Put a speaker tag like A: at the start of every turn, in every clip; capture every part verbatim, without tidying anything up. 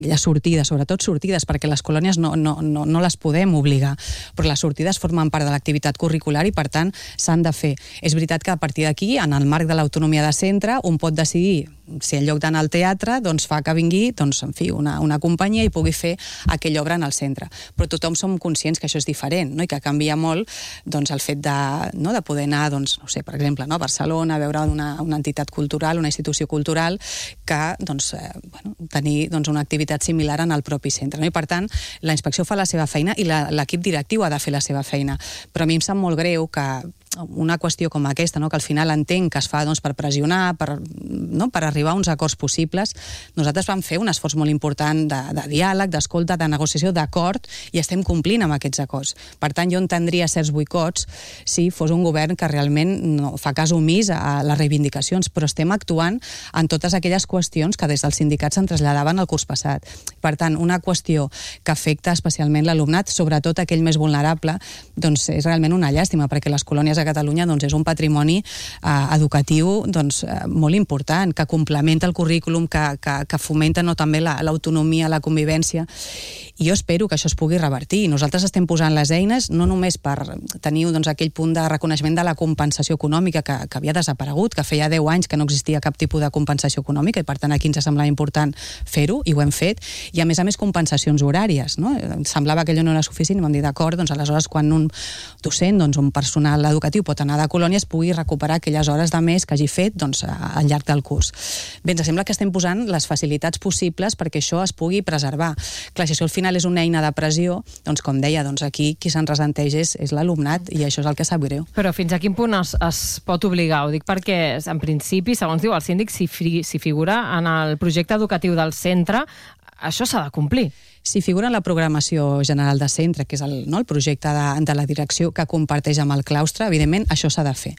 A: les sortides, sobretot sortides, perquè les colònies no, no, no, no les podem obligar, però les sortides formen part de l'activitat curricular i, per tant, s'han de fer. És veritat que a partir d'aquí, en el marc de l'autonomia de centre, un pot decidir si en lloc d'anar al teatre, doncs fa que vingui, doncs, en fi, una, una companyia i pugui fer aquella obra en el centre. Però tothom som conscients que això és diferent, no? I que canvia molt, doncs, el fet de, no? de poder anar, doncs, no sé, per exemple, no? a Barcelona, a veure una, una entitat cultural, una institució cultural, que, doncs, eh, bueno, tenir, doncs, una activitat similar en el propi centre. No? I, per tant, la inspecció fa la seva feina i l'equip directiu ha de fer la seva feina. Però a mi em sap molt greu que una qüestió com aquesta, no? que al final entenc que es fa doncs, per pressionar, per, no? per arribar a uns acords possibles. Nosaltres vam fer un esforç molt important de, de diàleg, d'escolta, de negociació, d'acord, i estem complint amb aquests acords. Per tant, jo entendria certs boicots si fos un govern que realment no fa cas omís a les reivindicacions, però estem actuant en totes aquelles qüestions que des dels sindicats se'n traslladaven el curs passat. Per tant, una qüestió que afecta especialment l'alumnat, sobretot aquell més vulnerable, doncs és realment una llàstima, perquè les colònies a Catalunya doncs, és un patrimoni eh, educatiu doncs, eh, molt important, que complementa el currículum, que, que, que fomenta no, també l'autonomia, la, la convivència, i jo espero que això es pugui revertir. Nosaltres estem posant les eines no només per tenir doncs, aquell punt de reconeixement de la compensació econòmica que, que havia desaparegut, que feia deu anys que no existia cap tipus de compensació econòmica i per tant aquí ens semblava important fer-ho i ho hem fet, i a més a més compensacions horàries. No? Semblava que allò no era suficient i vam dir d'acord, doncs aleshores quan un docent, doncs, un personal educatiu pot anar de colònia es pugui recuperar aquelles hores de més que hagi fet doncs, al llarg del curs. Bé, ens sembla que estem posant les facilitats possibles perquè això es pugui preservar. Clar, si això al final és una eina de pressió, doncs com deia, doncs aquí qui se'n ressenteix és, és l'alumnat i això és el que sap greu.
B: Però fins a quin punt es, es pot obligar? Ho dic perquè, en principi, segons diu el síndic, si, fi, si figura en el projecte educatiu del centre, això s'ha de complir.
A: Si figura en la programació general de centre, que és el, no, el projecte de, de la direcció que comparteix amb el claustre, evidentment això s'ha de fer.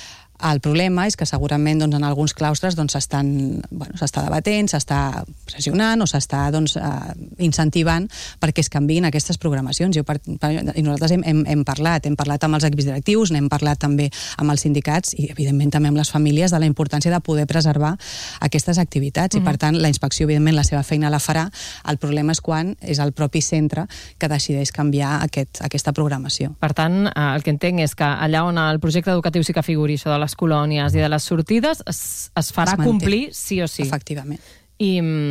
A: El problema és que segurament doncs, en alguns claustres doncs, s'estan, bueno, s'està debatent, s'està pressionant o s'està doncs, eh, incentivant perquè es canviïn aquestes programacions. Jo, per, per, I nosaltres hem, hem, hem parlat, hem parlat amb els equips directius, n'hem parlat també amb els sindicats i evidentment també amb les famílies de la importància de poder preservar aquestes activitats. Mm-hmm. I per tant la inspecció evidentment la seva feina la farà. El problema és quan és el propi centre que decideix canviar aquest, aquesta programació.
B: Per tant, el que entenc és que allà on el projecte educatiu sí que figuri això de les colònies i de les sortides es, es farà es complir sí o sí.
A: Efectivament.
B: I,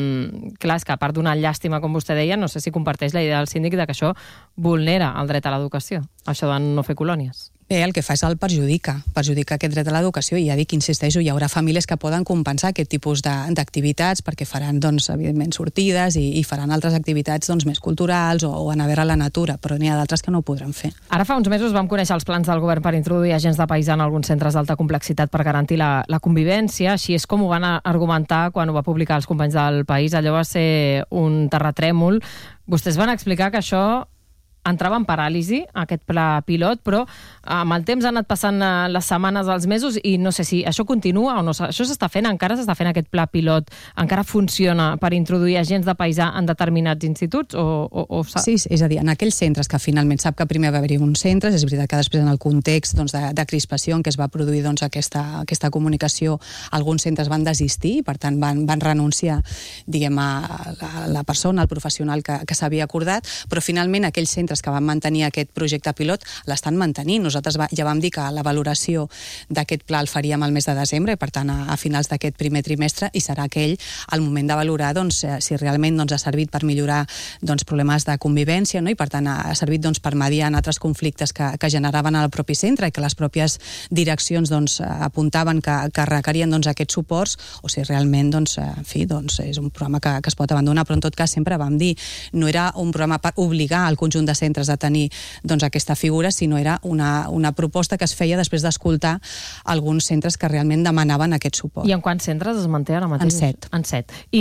B: clar, és que a part d'una llàstima, com vostè deia, no sé si comparteix la idea del síndic de que això vulnera el dret a l'educació, això de no fer colònies.
A: Bé, el que fa és el perjudica, perjudica aquest dret a l'educació i ja dic, insisteixo, hi haurà famílies que poden compensar aquest tipus d'activitats perquè faran, doncs, evidentment, sortides i, i faran altres activitats doncs, més culturals o, o anar a veure la natura, però n'hi ha d'altres que no ho podran fer.
B: Ara fa uns mesos vam conèixer els plans del govern per introduir agents de paisà en alguns centres d'alta complexitat per garantir la, la convivència, així és com ho van argumentar quan ho va publicar els companys del País, allò va ser un terratrèmol. Vostès van explicar que això entrava en paràlisi, aquest pla pilot, però amb el temps han anat passant les setmanes, els mesos, i no sé si això continua o no. Això s'està fent, encara s'està fent aquest pla pilot, encara funciona per introduir agents de paisà en determinats instituts? O, o, o...
A: Sí, és a dir, en aquells centres que finalment sap que primer va haver-hi uns centres, és veritat que després en el context doncs, de, de crispació en què es va produir doncs, aquesta, aquesta comunicació, alguns centres van desistir, per tant van, van renunciar diguem, a la, la persona, al professional que, que s'havia acordat, però finalment aquells centres que van mantenir aquest projecte pilot l'estan mantenint. Nosaltres va, ja vam dir que la valoració d'aquest pla el faríem al mes de desembre, per tant a, a finals d'aquest primer trimestre, i serà aquell el moment de valorar doncs, si realment doncs, ha servit per millorar doncs, problemes de convivència, no? I per tant ha, ha servit doncs, per mediar en altres conflictes que, que generaven al propi centre i que les pròpies direccions doncs, apuntaven que, que requerien doncs, aquests suports, o si realment doncs, en fi, doncs, és un programa que, que es pot abandonar, però en tot cas sempre vam dir, no era un programa per obligar al conjunt de centres de tenir doncs, aquesta figura, sinó era una, una proposta que es feia després d'escoltar alguns centres que realment demanaven aquest suport.
B: I en quants centres es manté ara mateix?
A: En set.
B: En set. I,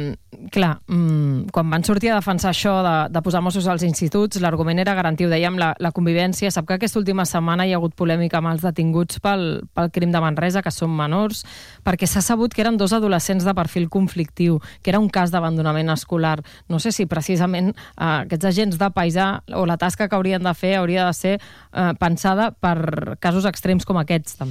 B: clar, quan van sortir a defensar això de, de posar Mossos als instituts, l'argument era garantir, ho dèiem, la, la convivència. Sap que aquesta última setmana hi ha hagut polèmica amb els detinguts pel, pel crim de Manresa, que són menors, perquè s'ha sabut que eren dos adolescents de perfil conflictiu, que era un cas d'abandonament escolar. No sé si precisament eh, aquests agents de paisà o la tasca que haurien de fer hauria de ser eh, pensada per casos extrems com aquests, també.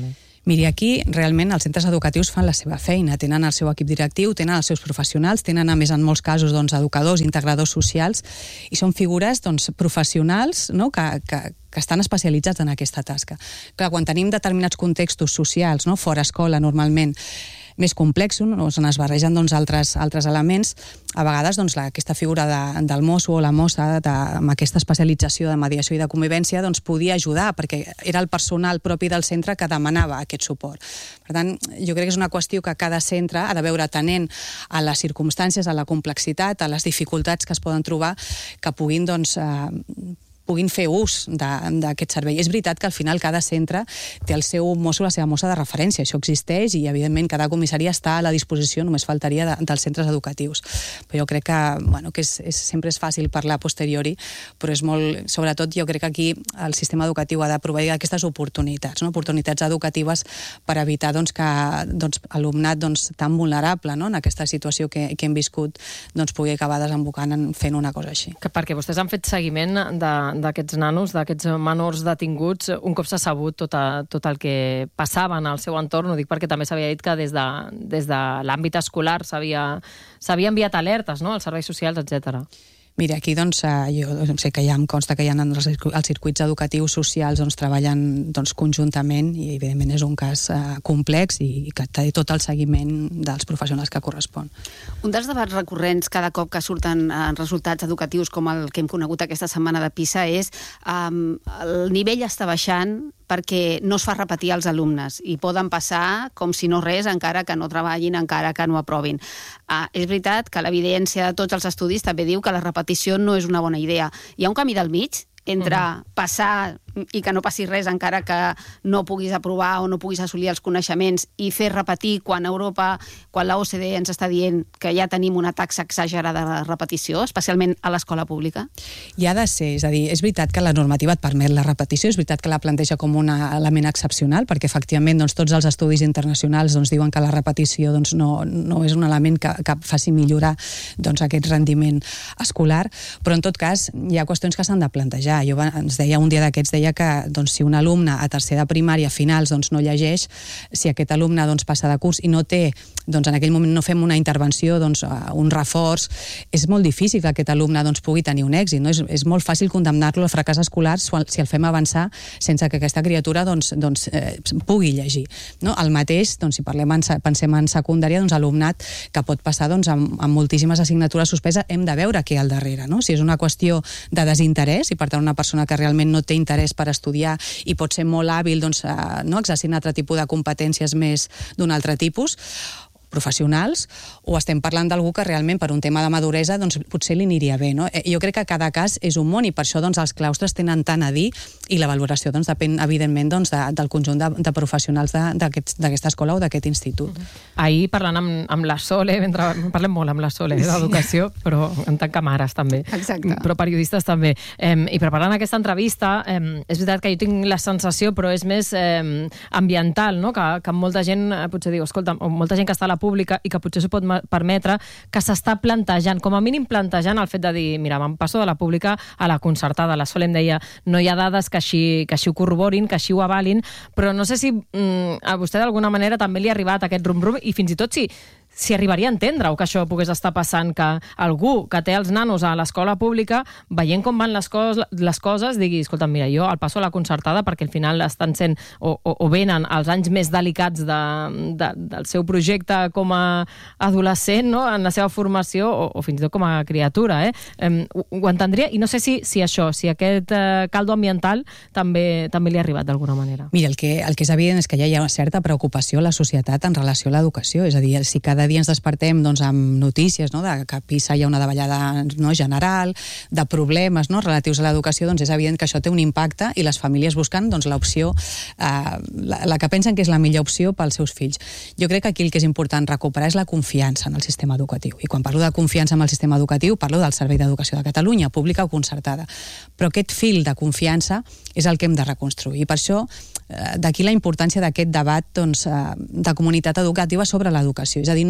A: Miri, aquí realment els centres educatius fan la seva feina, tenen el seu equip directiu, tenen els seus professionals, tenen a més en molts casos doncs, educadors, integradors socials, i són figures doncs, professionals, no? que, que, que estan especialitzats en aquesta tasca. Clar, quan tenim determinats contextos socials, no? fora escola normalment, més complexos, no? on es barregen doncs, altres, altres elements, a vegades doncs, la, aquesta figura de, del mosso o la mossa de, amb aquesta especialització de mediació i de convivència doncs, podia ajudar, perquè era el personal propi del centre que demanava aquest suport. Per tant, jo crec que és una qüestió que cada centre ha de veure atenent a les circumstàncies, a la complexitat, a les dificultats que es poden trobar, que puguin doncs, eh, puguin fer ús d'aquest servei. És veritat que al final cada centre té el seu mosso, la seva mossa de referència, això existeix i evidentment cada comissaria està a la disposició, només faltaria de, dels centres educatius. Però jo crec que, bueno, que és, és, sempre és fàcil parlar a posteriori, però és molt, sobretot jo crec que aquí el sistema educatiu ha de proveir aquestes oportunitats, no? oportunitats educatives per evitar doncs, que doncs, alumnat doncs, tan vulnerable no? en aquesta situació que, que hem viscut doncs, pugui acabar desembocant en fent una cosa així.
B: Que perquè vostès han fet seguiment de d'aquests nanos, d'aquests menors detinguts, un cop s'ha sabut tot, a, tot el que passava en el seu entorn, ho dic perquè també s'havia dit que des de, des de l'àmbit escolar s'havia enviat alertes, no?, als serveis socials, etcètera.
A: Mira, aquí doncs, jo sé que ja em consta que hi ha els circuits educatius socials doncs, treballen doncs, conjuntament i evidentment és un cas uh, complex i que té tot el seguiment dels professionals que correspon.
C: Un dels debats recurrents cada cop que surten uh, resultats educatius com el que hem conegut aquesta setmana de PISA és um, el nivell està baixant perquè no es fa repetir als alumnes i poden passar com si no res encara que no treballin, encara que no aprovin. Uh, és veritat que l'evidència de tots els estudis també diu que la repetició no és una bona idea. Hi ha un camí del mig entre passar i que no passi res encara que no puguis aprovar o no puguis assolir els coneixements i fer repetir quan Europa, quan la O C D E ens està dient que ja tenim una taxa exagerada de repetició, especialment a l'escola pública?
A: Hi ha de ser, és a dir, és veritat que la normativa et permet la repetició, és veritat que la planteja com un element excepcional, perquè efectivament doncs, tots els estudis internacionals doncs, diuen que la repetició doncs, no, no és un element que, que faci millorar doncs, aquest rendiment escolar, però en tot cas hi ha qüestions que s'han de plantejar. Jo ens deia un dia d'aquests, deia que doncs, si un alumne a tercer de primària finals doncs, no llegeix, si aquest alumne doncs, passa de curs i no té, doncs en aquell moment no fem una intervenció, doncs, un reforç, és molt difícil que aquest alumne doncs, pugui tenir un èxit. No? És, és molt fàcil condemnar-lo al fracàs escolar si el fem avançar sense que aquesta criatura doncs, doncs, eh, pugui llegir. No? El mateix, doncs, si parlem en, pensem en secundària, doncs, alumnat que pot passar doncs, amb, amb moltíssimes assignatures suspeses, hem de veure què hi ha al darrere. No? Si és una qüestió de desinterès i per tant una persona que realment no té interès per estudiar i pot ser molt hàbil doncs, a, no, exercint un altre tipus de competències més d'un altre tipus, professionals, o estem parlant d'algú que realment per un tema de maduresa doncs, potser li aniria bé. No? Jo crec que cada cas és un món i per això doncs, els claustres tenen tant a dir i la valoració doncs, depèn evidentment doncs, de, del conjunt de, de professionals d'aquesta escola o d'aquest institut.
B: Uh-huh. Ahir parlant amb, amb la Sole, mentre parlem molt amb la Sole sí. d'educació, però en tant que mares també,
C: exacte.
B: Però periodistes també. Eh, I preparant aquesta entrevista, eh, és veritat que jo tinc la sensació, però és més eh, ambiental, no? que, que molta gent eh, potser diu, escolta, molta gent que està a la pública i que potser s'ho pot permetre, que s'està plantejant, com a mínim plantejant el fet de dir, mira, me'n passo de la pública a la concertada. La Sol em deia, no hi ha dades que així, que així ho corroborin, que així ho avalin, però no sé si mm, a vostè d'alguna manera també li ha arribat aquest rum-rum i fins i tot si si arribaria a entendre o que això pogués estar passant, que algú que té els nanos a l'escola pública, veient com van les, cos, les coses, digui, escolta, mira, jo el passo a la concertada perquè al final estan sent o, o, o venen els anys més delicats de, de, del seu projecte com a adolescent, no?, en la seva formació, o, o fins i tot com a criatura, eh? Um, ho, ho entendria, i no sé si, si això, si aquest uh, caldo ambiental també, també li ha arribat d'alguna manera.
A: Mira, el que, el que és evident és que ja hi ha una certa preocupació a la societat en relació a l'educació, és a dir, si cada dia ens despertem doncs, amb notícies, no?, de que a PISA hi ha una davallada, no?, general, de problemes, no?, relatius a l'educació, doncs és evident que això té un impacte i les famílies busquen doncs, l'opció, eh, la, la que pensen que és la millor opció pels seus fills. Jo crec que aquí el que és important recuperar és la confiança en el sistema educatiu. I quan parlo de confiança en el sistema educatiu, parlo del Servei d'Educació de Catalunya, pública o concertada. Però aquest fil de confiança és el que hem de reconstruir. I per això, eh, d'aquí la importància d'aquest debat doncs, eh, de comunitat educativa sobre l'educació. És a dir, no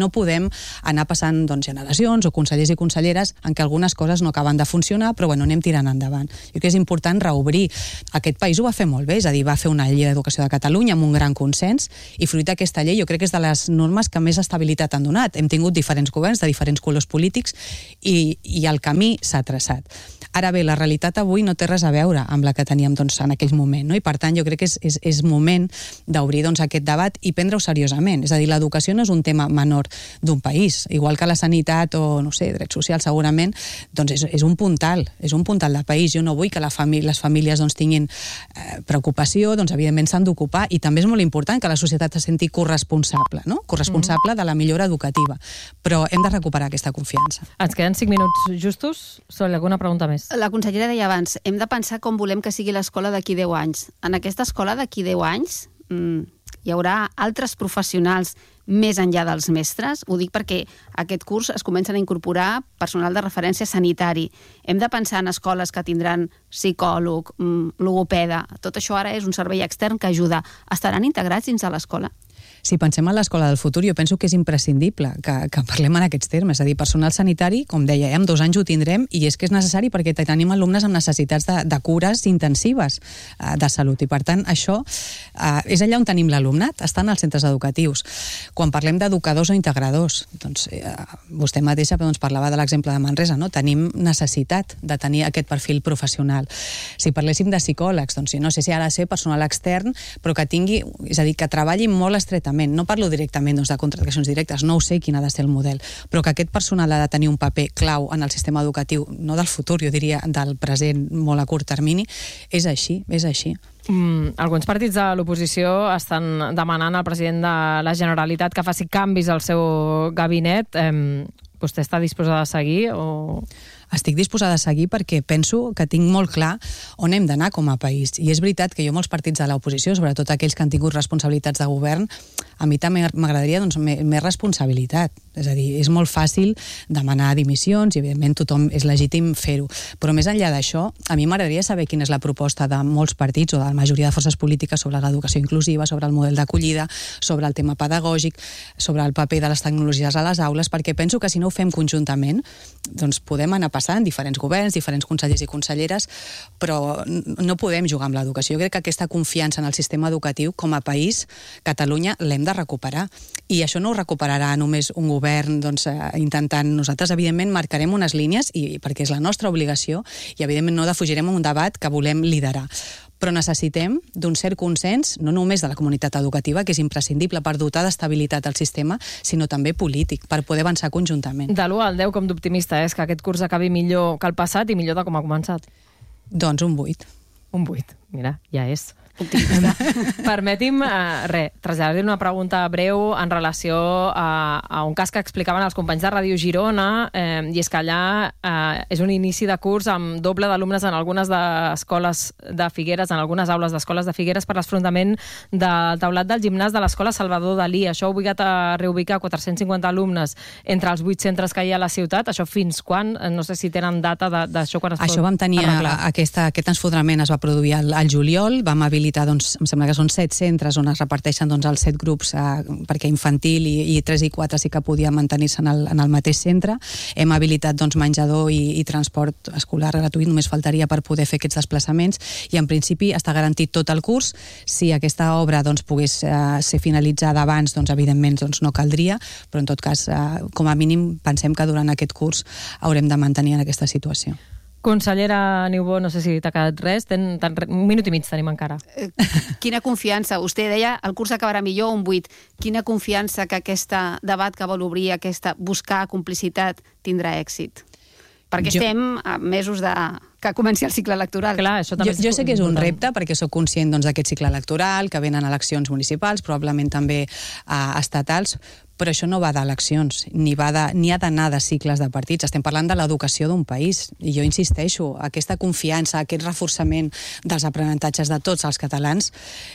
A: no podem anar passant doncs, generacions o consellers i conselleres en què algunes coses no acaben de funcionar, però bueno, anem tirant endavant. Jo crec que és important reobrir. Aquest país ho va fer molt bé, és a dir, va fer una llei d'educació de Catalunya amb un gran consens i fruit d'aquesta llei jo crec que és de les normes que més estabilitat han donat. Hem tingut diferents governs de diferents colors polítics i, i el camí s'ha traçat. Ara bé, la realitat avui no té res a veure amb la que teníem doncs, en aquell moment, no? I per tant jo crec que és, és, és moment d'obrir doncs, aquest debat i prendre-ho seriosament. És a dir, l'educació no és un tema menor d'un país, igual que la sanitat o, no sé, drets socials segurament, doncs és, és un puntal, és un puntal de país. Jo no vull que la família, les famílies doncs, tinguin eh, preocupació, doncs evidentment s'han d'ocupar i també és molt important que la societat se senti corresponsable, no? Corresponsable mm. de la millora educativa, però hem de recuperar aquesta confiança.
B: Ens queden cinc minuts justos. Sol, alguna pregunta més?
C: La consellera deia abans, hem de pensar com volem que sigui l'escola d'aquí deu anys. En aquesta escola d'aquí deu anys mmm, hi haurà altres professionals més enllà dels mestres? Ho dic perquè aquest curs es comencen a incorporar personal de referència sanitari. Hem de pensar en escoles que tindran psicòleg, logopeda. Tot això ara és un servei extern que ajuda. Estaran integrats dins de l'escola?
A: Si pensem en l'escola del futur, jo penso que és imprescindible que, que parlem en aquests termes. És a dir, personal sanitari, com deia, eh, en dos anys ho tindrem i és que és necessari perquè tenim alumnes amb necessitats de, de cures intensives eh, de salut. I per tant, això eh, és allà on tenim l'alumnat, estan als centres educatius. Quan parlem d'educadors o integradors, doncs, eh, vostè mateixa doncs, parlava de l'exemple de Manresa, no? Tenim necessitat de tenir aquest perfil professional. Si parléssim de psicòlegs, doncs no sé si ha de ser personal extern, però que tingui, és a dir, que treballi molt estretament. No parlo directament doncs, de contractacions directes, no ho sé quin ha de ser el model, però que aquest personal ha de tenir un paper clau en el sistema educatiu, no del futur, jo diria del present molt a curt termini, és així, és així.
B: Mm, alguns partits de l'oposició estan demanant al president de la Generalitat que faci canvis al seu gabinet. Eh, vostè està disposada a seguir o...
A: Estic disposada a seguir perquè penso que tinc molt clar on hem d'anar com a país. I és veritat que jo molts partits de l'oposició, sobretot aquells que han tingut responsabilitats de govern, a mi també m'agradaria doncs, més responsabilitat. És a dir, és molt fàcil demanar dimissions i evidentment tothom és legítim fer-ho. Però més enllà d'això, a mi m'agradaria saber quina és la proposta de molts partits o de la majoria de forces polítiques sobre l'educació inclusiva, sobre el model d'acollida, sobre el tema pedagògic, sobre el paper de les tecnologies a les aules, perquè penso que si no ho fem conjuntament, doncs podem anar passant diferents governs, diferents consellers i conselleres, però no podem jugar amb l'educació. Jo crec que aquesta confiança en el sistema educatiu com a país, Catalunya, l'hem de recuperar. I això no ho recuperarà només un govern doncs, intentant... Nosaltres, evidentment, marcarem unes línies i perquè és la nostra obligació i, evidentment, no defugirem un debat que volem liderar. Però necessitem d'un cert consens, no només de la comunitat educativa, que és imprescindible per dotar d'estabilitat al sistema, sinó també polític, per poder avançar conjuntament.
B: De l'u al deu, com d'optimista és que aquest curs acabi millor que el passat i millor de com ha començat?
A: Doncs un vuit.
B: Un vuit, mira, ja és. Permeti'm, eh, res, traslladar-li una pregunta breu en relació a, a un cas que explicaven els companys de Ràdio Girona, eh, i és que allà eh, és un inici de curs amb doble d'alumnes en algunes de escoles de Figueres, en algunes aules d'escoles de Figueres per l'esfrontament del taulat del gimnàs de l'escola Salvador Dalí. Això ha obligat a reubicar quatre-cents cinquanta alumnes entre els vuit centres que hi ha a la ciutat. Això fins quan? No sé si tenen data d'això quan es pot
A: arreglar. Això vam tenir, aquesta, aquest transfodrament es va produir al, al juliol, vam habilitar doncs, em sembla que són set centres on es reparteixen doncs, els set grups eh, perquè infantil i, i tres i quatre sí que podien mantenir-se en, el, en el mateix centre. Hem habilitat doncs, menjador i, i transport escolar gratuït, només faltaria per poder fer aquests desplaçaments i en principi està garantit tot el curs. Si aquesta obra doncs, pogués eh, ser finalitzada abans, doncs, evidentment doncs, no caldria, però en tot cas, eh, com a mínim, pensem que durant aquest curs haurem de mantenir en aquesta situació.
B: Consellera Niubó, no sé si t'ha quedat res, ten, ten, un minut i mig tenim encara.
C: Eh, quina confiança, vostè deia el curs acabarà millor, un vuit. Quina confiança que aquest debat que vol obrir, aquesta buscar complicitat, tindrà èxit? Perquè jo... estem a mesos de que comenci el cicle electoral.
B: Clar, això també
A: jo, jo sé que és un repte, perquè sóc conscient doncs, d'aquest cicle electoral, que venen eleccions municipals, probablement també uh, estatals, però això no va d'eleccions, ni, va de, ni ha d'anar de cicles de partits. Estem parlant de l'educació d'un país. I jo insisteixo, aquesta confiança, aquest reforçament dels aprenentatges de tots els catalans,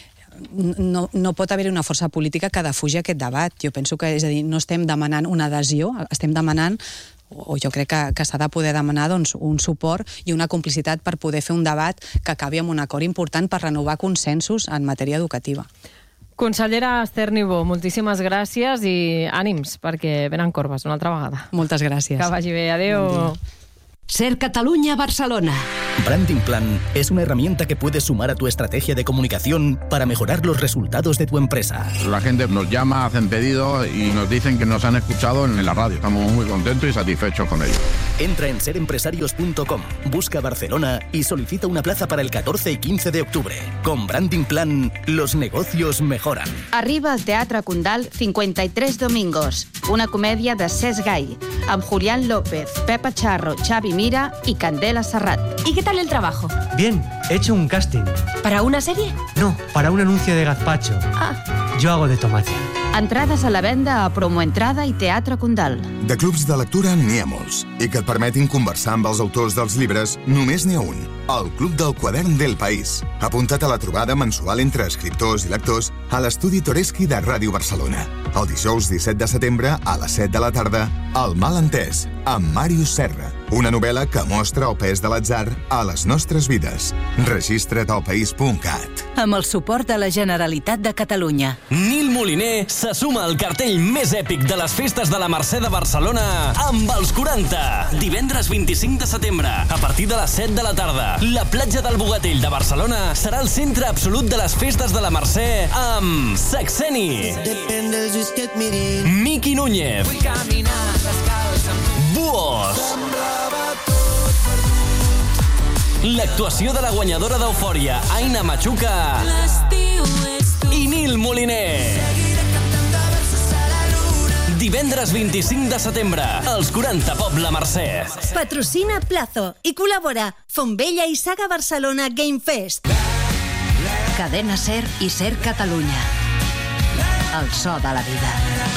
A: no, no pot haver-hi una força política que defugi aquest debat. Jo penso que, és a dir, no estem demanant una adhesió, estem demanant o jo crec que, que s'ha de poder demanar doncs, un suport i una complicitat per poder fer un debat que acabi amb un acord important per renovar consensos en matèria educativa.
B: Consellera Esther Niubó, moltíssimes gràcies i ànims, perquè venen corbes una altra vegada.
A: Moltes gràcies.
B: Que vagi bé, adéu. Bon
D: Ser Catalunya, Barcelona.
E: Branding Plan es una herramienta que puedes sumar a tu estrategia de comunicación para mejorar los resultados de tu empresa.
F: La gente nos llama, hacen pedidos y nos dicen que nos han escuchado en la radio. Estamos muy contentos y satisfechos con ello.
E: Entra en ser empresarios punto com, busca Barcelona y solicita una plaza para el catorce y quince de octubre. Con Branding Plan, los negocios mejoran.
G: Arriba al Teatre Condal cincuenta y tres Domingos, una comèdia de Cesc Gai, amb Julián López, Pepa Charro, Xavi Mira y Candela Serrat.
D: ¿Y qué tal el trabajo?
H: Bien, he hecho un casting.
D: ¿Para una serie?
H: No, para un anuncio de gazpacho.
D: Ah.
H: Yo hago de tomate.
G: Entrades a la venda a Promoentrada i Teatre Condal.
I: De clubs de lectura n'hi ha molts, i que et permetin conversar amb els autors dels llibres només n'hi ha un, el Club del Quadern del País. Apunta't a la trobada mensual entre escriptors i lectors a l'estudi Toreschi de Ràdio Barcelona. El dijous disset de setembre a les set de la tarda, El malentès, amb Màrius Serra. Una novel·la que mostra el pes de l'atzar a les nostres vides. Registra't al país punt cat.
D: Amb el suport de la Generalitat de Catalunya.
J: Nil Moliner se suma al cartell més èpic de les festes de la Mercè de Barcelona amb els quaranta. Divendres vint-i-cinc de setembre, a partir de les set de la tarda, la platja del Bogatell de Barcelona serà el centre absolut de les festes de la Mercè amb Saxeni, Miqui Núñez, Buos, l'actuació de la guanyadora d'Eufòria, Aina Machuca, i Nil Moliner. Divendres vint-i-cinc de setembre, als quaranta Pobla Mercè.
K: Patrocina Plazo i col·labora Fontvella i Saga Barcelona Game Fest.
D: Cadena Ser i Ser Catalunya. El so de la vida.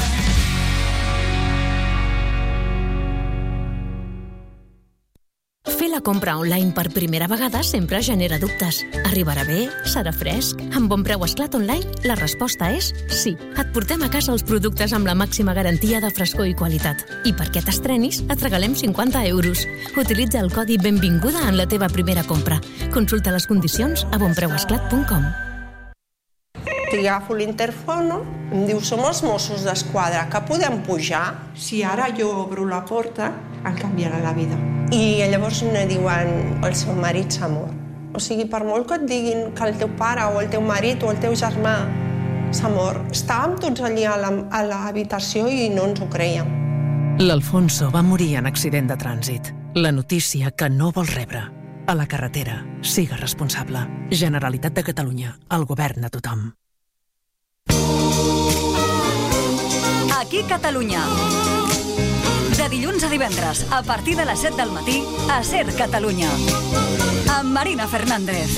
L: Fer la compra online per primera vegada sempre genera dubtes. Arribarà bé? Serà fresc? Amb Bon Preu Esclat Online, la resposta és sí. Et portem a casa els productes amb la màxima garantia de frescor i qualitat. I perquè t'estrenis, et regalem cinquanta euros. Utilitza el codi Benvinguda en la teva primera compra. Consulta les condicions a bon preu esclat punt com.
M: I agafo l'interfono, em diu, som els Mossos d'Esquadra, que podem pujar? Si ara jo obro la porta, em canviarà la vida. I llavors me diuen, el seu marit s'ha mort. O sigui, per molt que et diguin que el teu pare o el teu marit o el teu germà s'ha mort, estàvem tots allí a l'habitació i no ens ho creiem.
N: L'Alfonso va morir en accident de trànsit. La notícia que no vols rebre. A la carretera, siga responsable. Generalitat de Catalunya, el govern de tothom.
D: Aquí Catalunya. De dilluns a divendres, a partir de les set del matí, a Ser Catalunya. Amb Marina Fernández.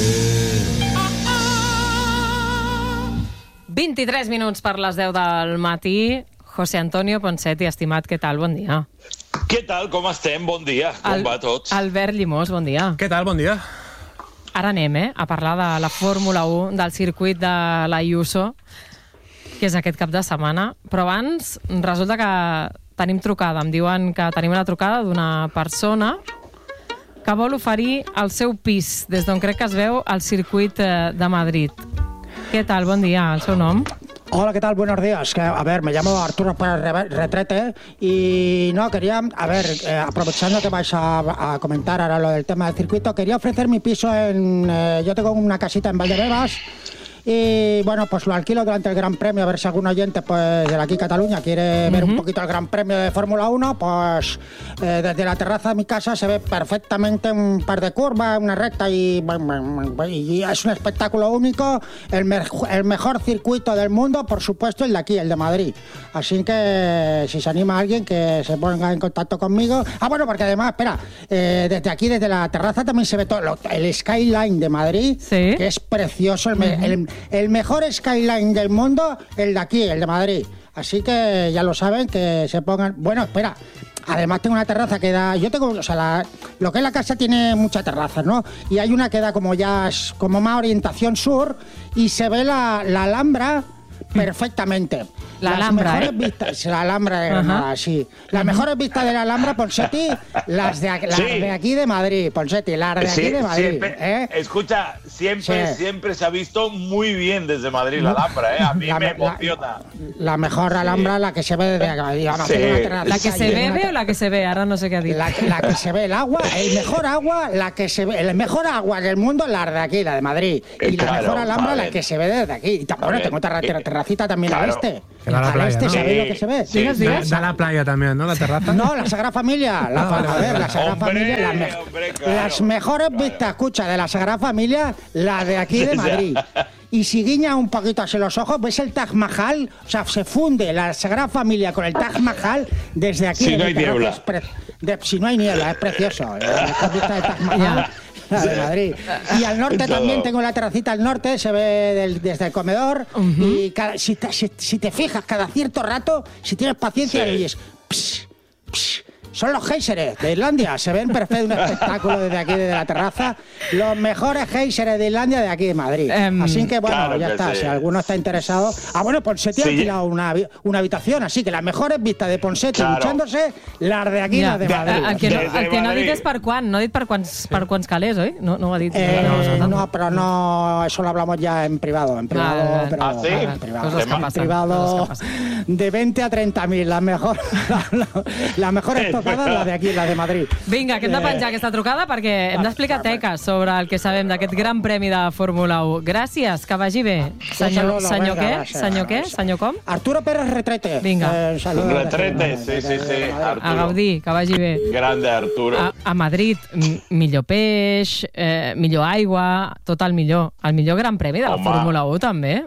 B: vint-i-tres minuts per les deu del matí. José Antonio Ponseti, estimat, què tal? Bon dia.
O: Què tal? Com estem? Bon dia. Com
B: Al
O: va tots?
B: Albert Llimós, bon dia.
P: Què tal? Bon dia.
B: Ara anem, eh, a parlar de la Fórmula u, del circuit de l'Ayuso, que és aquest cap de setmana. Però abans, resulta que tenim trucada. Em diuen que tenim una trucada d'una persona que vol oferir el seu pis, des d'on crec que es veu el circuit de Madrid. ¿Què tal? Bon dia. El seu nom?
Q: Hola, ¿qué tal? Buenos días. Que, a ver, me llamo Arturo Pérez Retrete y no, quería, a ver, eh, aprovechando que vais a, a comentar ahora lo del tema del circuito, quería ofrecer mi piso en, eh, yo tengo una casita en Valdebebas y bueno, pues lo alquilo durante el Gran Premio, a ver si algún oyente pues de aquí Cataluña quiere uh-huh. ver un poquito el Gran Premio de Fórmula uno, pues eh, desde la terraza de mi casa se ve perfectamente un par de curvas, una recta y, y es un espectáculo único, el, me el mejor circuito del mundo, por supuesto el de aquí, el de Madrid. Así que si se anima alguien que se ponga en contacto conmigo. Ah, bueno, porque además, espera, eh, desde aquí, desde la terraza también se ve todo lo, el skyline de Madrid, ¿sí? Que es precioso, el, me uh-huh. el El mejor skyline del mundo, el de aquí, el de Madrid. Así que ya lo saben, que se pongan... Bueno, espera, además tengo una terraza que da... Yo tengo, o sea, la, lo que es la casa tiene muchas terrazas, ¿no? Y hay una que da como ya, como más orientación sur, y se ve la, la Alhambra perfectamente.
B: La
Q: las
B: Alhambra,
Q: mejores
B: ¿eh?
Q: vistas, la Alhambra de
B: Ajá.
Q: Granada, sí. Las mejores vistas de la Alhambra, Ponseti, las de, las
O: Sí.
Q: de aquí de Madrid, Ponseti, las de aquí
O: Sí,
Q: de Madrid.
O: siempre,
Q: ¿eh?
O: escucha, siempre,
Q: Sí.
O: siempre se ha visto muy bien desde Madrid la Alhambra, ¿eh? A mí
Q: La-
O: me
Q: la-
O: emociona.
Q: La mejor Alhambra, la que se ve desde acá. Digamos,
O: Sí.
Q: tiene una terraza
B: La que se
Q: y una
B: bebe
Q: ter-
B: o la que se ve? Ara no sé què ha dit.
Q: La, la que se ve el agua, el mejor agua, la que se ve, el mejor agua del mundo, la de aquí, la de Madrid. Y la
O: Claro,
Q: mejor Alhambra,
O: vale.
Q: la que se ve desde aquí. Y también, bueno,
O: Vale.
Q: tengo terra- ter- terracita también
O: Claro.
Q: al este.
H: Que da la
Q: al
H: playa,
Q: este,
H: ¿no?
Q: ¿sabéis
O: Sí.
Q: lo que se ve?
O: Sí, sí.
H: Da, da la playa también, ¿no? La terraza.
Q: No, la Sagrada Familia. La,
H: Ah, vale,
Q: a
H: vale,
Q: ver,
H: vale.
Q: la Sagrada
O: Hombre,
Q: Familia, las, me-
O: hombre, claro,
Q: las mejores
O: claro.
Q: vistas, escucha, de la Sagrada Familia, la de aquí de
O: Sí,
Q: Madrid.
O: sí.
Q: Y si guiña un poquito así los ojos, ves el Taj Mahal, o sea, se funde la Sagrada Familia con el Taj Mahal desde aquí.
O: Si
Q: de
O: no hay
Q: mi terraza,
O: niebla.
Q: es pre- de- si no hay niebla, es precioso. La mejor vista del Taj Mahal, la de Madrid. Y al norte
O: Todo.
Q: también tengo la terracita al norte, se ve del- desde el comedor. Y cada- si, te, si- si te fijas, cada cierto rato, si tienes paciencia,
O: Sí.
Q: le oyes... "Pss, pss". Son los géiseres de Islandia, se ven perfecto un espectáculo desde aquí, desde la terraza. Los mejores géiseres de Islandia de aquí de Madrid.
B: Em,
Q: Así que bueno,
O: claro
Q: ya
O: que
Q: está.
O: sí.
Q: Si alguno está interesado. Ah, bueno, Ponseti ha
O: Sí.
Q: alquilado una, habi- una habitación, así que las mejores vistas de Ponseti
O: Claro.
Q: duchándose, las de aquí,
B: Ja.
Q: las de Madrid.
B: El que, no,
O: Desde
B: el que no ha dit
O: Madrid.
B: és per quan, no ha dit per quants, per quants calés, oi? No, no ho ha dit.
Q: Eh,
B: no, no,
Q: no, pero no, eso lo hablamos ya en privado, en privado,
B: Vale, vale.
Q: pero
O: ¿Ah, sí?
Q: en privado,
B: Cosas que
Q: en
B: pasan,
Q: privado
B: cosas que
Q: de veinte a treinta mil, la mejor, la, la, la mejor estocada, la de aquí, la de Madrid.
B: Vinga, que hem de penjar aquesta trucada perquè hem d'explicar teques sobre el que sabem d'aquest gran premi de Fórmula un. Gràcies, que vagi bé. Senyor,
Q: saludo,
B: senyor
Q: venga,
B: què?
Q: gràcies.
B: Senyor què? Senyor com?
Q: Arturo Pérez Retrete.
B: Vinga.
Q: Eh, un saludo.
O: Retrete, sí, sí, sí,
B: A
O: Arturo.
B: gaudir, que vagi bé.
O: Grande Arturo.
B: A, a Madrid, m- millor peix, eh, millor aigua, tot el millor. El millor gran premi de la
O: Home.
B: Fórmula un, també.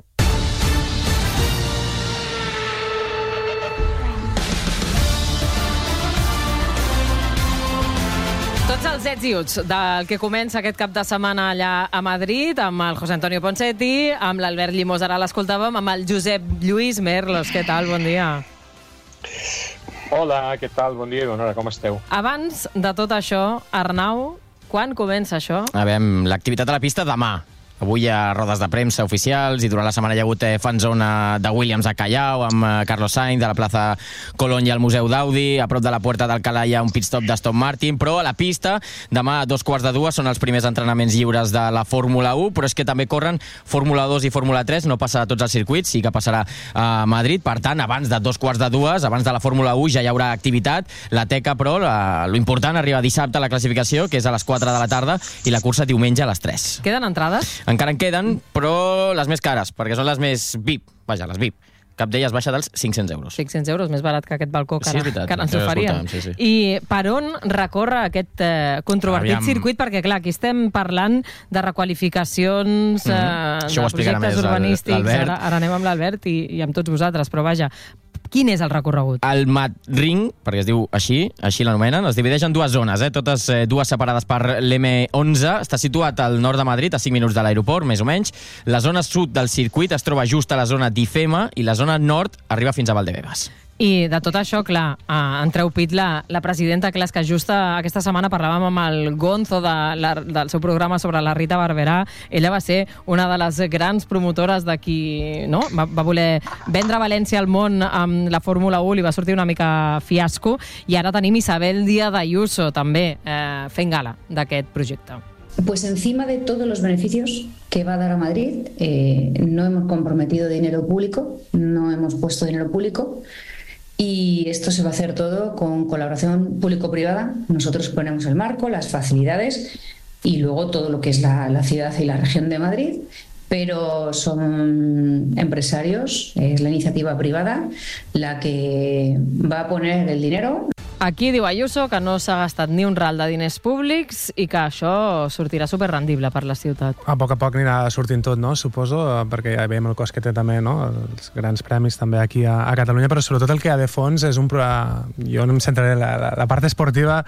B: Tots els ets i uts del que comença aquest cap de setmana allà a Madrid, amb el José Antonio Ponseti, amb l'Albert Llimós, ara l'escoltàvem, amb el Josep Lluís Merlos. Què tal? Bon dia.
P: Hola, què tal? Bon dia i bona hora, com esteu?
B: Abans de tot això, Arnau, quan comença això?
R: A veure, l'activitat a la pista demà. Avui hi ha rodes de premsa oficials i durant la setmana hi ha hagut eh, fanzona de Williams a Callao amb eh, Carlos Sainz, de la plaça Colón i al Museu d'Audi, a prop de la Puerta d'Alcalá hi ha un pit stop d'Aston Martin, però a la pista demà a dos quarts de dues són els primers entrenaments lliures de la Fórmula un, però és que també corren Fórmula dos i Fórmula tres, no passa a tots els circuits, sí que passarà a Madrid, per tant, abans de dos quarts de dues, abans de la Fórmula un ja hi haurà activitat, la teca, però la, lo important arriba dissabte a la classificació, que és a les quatre de la tarda, i la cursa diumenge a les tres.
B: Queden entrades?
R: Encara en queden, però les més cares, perquè són les més V I P. Vaja, les V I P. Cap d'elles baixa dels cinc-cents euros.
B: cinc-cents euros, més barat que aquest balcó que,
R: Sí, és
B: ara-
R: veritat,
B: que ara ens
R: ja ho
B: oferien.
R: escoltàvem, sí, sí.
B: I per on recorre aquest eh, controvertit
R: Aviam.
B: circuit? Perquè, clar, aquí estem parlant de requalificacions,
R: Mhm.
B: eh,
R: Això ho
B: de
R: explicarà
B: projectes
R: més
B: urbanístics.
R: l'Albert.
B: Ara, ara anem amb l'Albert i, i amb tots vosaltres, però vaja, quin és el recorregut?
R: El Mad Ring, perquè es diu així, així l'anomenen, es divideix en dues zones, eh? totes eh, dues separades per l'M onze. Està situat al nord de Madrid, a cinc minuts de l'aeroport, més o menys. La zona sud del circuit es troba just a la zona d'Ifema i la zona nord arriba fins a Valdebebas.
B: I de tot això, clar, eh, en treu pit la, la presidenta, clar, és que just aquesta setmana parlàvem amb el Gonzo de la, del seu programa sobre la Rita Barberà. Ella va ser una de les grans promotores de qui no? va, va voler vendre València al món amb la Fórmula un, li va sortir una mica fiasco, i ara tenim Isabel Díaz Ayuso també eh, fent gala d'aquest projecte.
S: Pues encima de todos los beneficios que va a dar a Madrid, eh, no hemos comprometido dinero público, no hemos puesto dinero público, y esto se va a hacer todo con colaboración público-privada. Nosotros ponemos el marco, las facilidades y luego todo lo que es la, la ciudad y la región de Madrid, pero son empresarios, es la iniciativa privada la que va a poner el dinero.
B: Aquí diu Ayuso que no s'ha gastat ni un ral de diners públics i que això sortirà superrendible per la ciutat.
H: A poc a poc anirà sortint tot, no? Suposo, eh, perquè ja veiem el cost que té també, no? Els grans premis també aquí a, a Catalunya, però sobretot el que hi ha de fons és un programa... Jo no em centraré, la, la, la part esportiva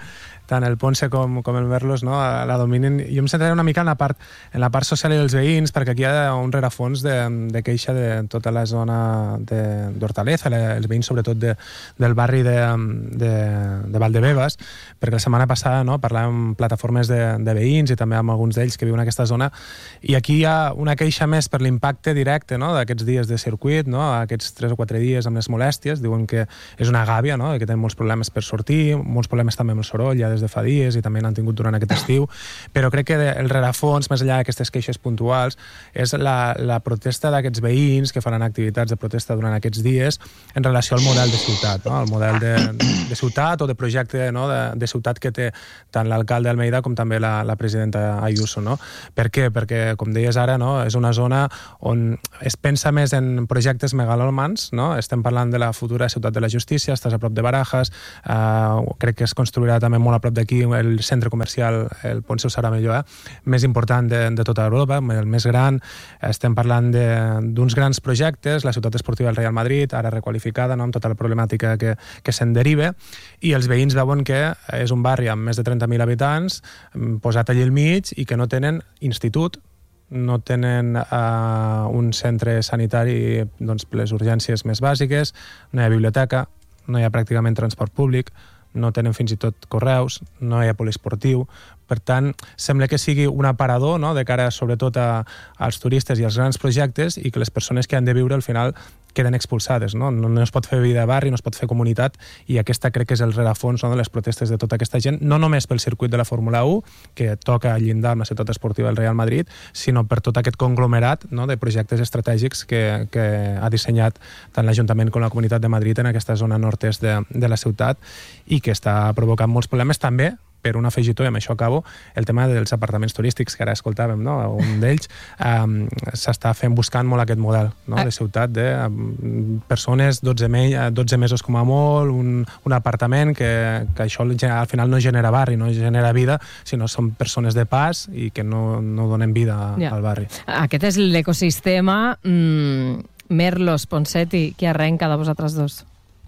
H: tant el Ponce com, com el Merlos, no, la dominin. Jo em centraré una mica en la part, en la part social i dels veïns, perquè aquí hi ha un rerefons de, de queixa de tota la zona d'Hortaleza, els veïns sobretot de, del barri de, de, de Valdebebas, perquè la setmana passada, no, parlàvem amb plataformes de, de veïns i també amb alguns d'ells que viuen en aquesta zona, i aquí hi ha una queixa més per l'impacte directe, no, d'aquests dies de circuit, no, aquests tres o quatre dies amb les molèsties. Diuen que és una gàbia, no, que tenen molts problemes per sortir, molts problemes també amb el soroll ja des de fa dies i també n'han tingut durant aquest estiu, però crec que el rerefons, més enllà d'aquestes queixes puntuals, és la, la protesta d'aquests veïns que faran activitats de protesta durant aquests dies en relació al model de ciutat, no? El model de, de ciutat o de projecte, no, de, de ciutat que té tant l'alcalde Almeida com també la, la presidenta Ayuso, no? Per què? Perquè, com deies ara, no, és una zona on es pensa més en projectes megalòmans, no? Estem parlant de la futura ciutat de la justícia, estàs a prop de Barajas, eh, crec que es construirà també molt a prop d'aquí el centre comercial, el Ponce serà millor, eh? més important de, de tota Europa, el més gran. Estem parlant d'uns grans projectes, la ciutat esportiva del Real Madrid, ara requalificada, no? Amb tota la problemàtica que, que se'n deriva, i els veïns veuen que és un barri amb més de trenta mil habitants, posat allà al mig, i que no tenen institut, no tenen uh, un centre sanitari, doncs, per les urgències més bàsiques, no hi ha biblioteca, no hi ha pràcticament transport públic, no tenen fins i tot correus, no hi ha poliesportiu. Per tant, sembla que sigui un aparador, no?, de cara sobretot a, als turistes i als grans projectes, i que les persones que han de viure al final queden expulsades, no? No, no es pot fer vida de barri, no es pot fer comunitat, i aquesta crec que és el rerefons, no?, de les protestes de tota aquesta gent, no només pel circuit de la Fórmula u, que toca llindar amb la ciutat esportiva del Real Madrid, sinó per tot aquest conglomerat, no?, de projectes estratègics que, que ha dissenyat tant l'Ajuntament com la Comunitat de Madrid en aquesta zona nord-est de, de la ciutat, i que està provocant molts problemes també, per un afegitó, i amb això acabo, el tema dels apartaments turístics, que ara escoltàvem, no? Un d'ells um, s'està fent buscant molt aquest model, no?, de ciutat, de um, persones, dotze, me dotze mesos com a molt, un, un apartament, que, que això al final no genera barri, no genera vida, sinó són persones de pas i que no, no donen vida ja. al barri.
B: Aquest és l'ecosistema. Mm, Merlos, Ponseti, qui arrenca de vosaltres dos?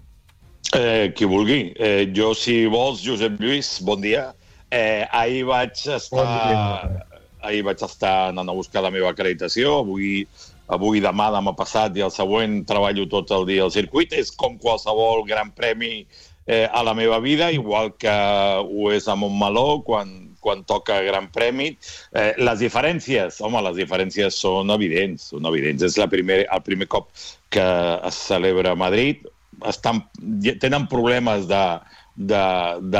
O: Eh, qui vulgui. Eh, jo, si vols, Josep Lluís, bon dia. Eh, ahir vaig estar... Bon ahir vaig estar anant a buscar la meva acreditació. Avui, avui demà, demà passat i el següent treballo tot el dia al circuit. És com qualsevol gran premi eh, a la meva vida, igual que ho és a Montmeló quan, quan toca gran premi. Eh, les diferències, home, les diferències són evidents. Són evidents. És la primer, el primer cop que es celebra a Madrid. Estan, tenen problemes de, de, de,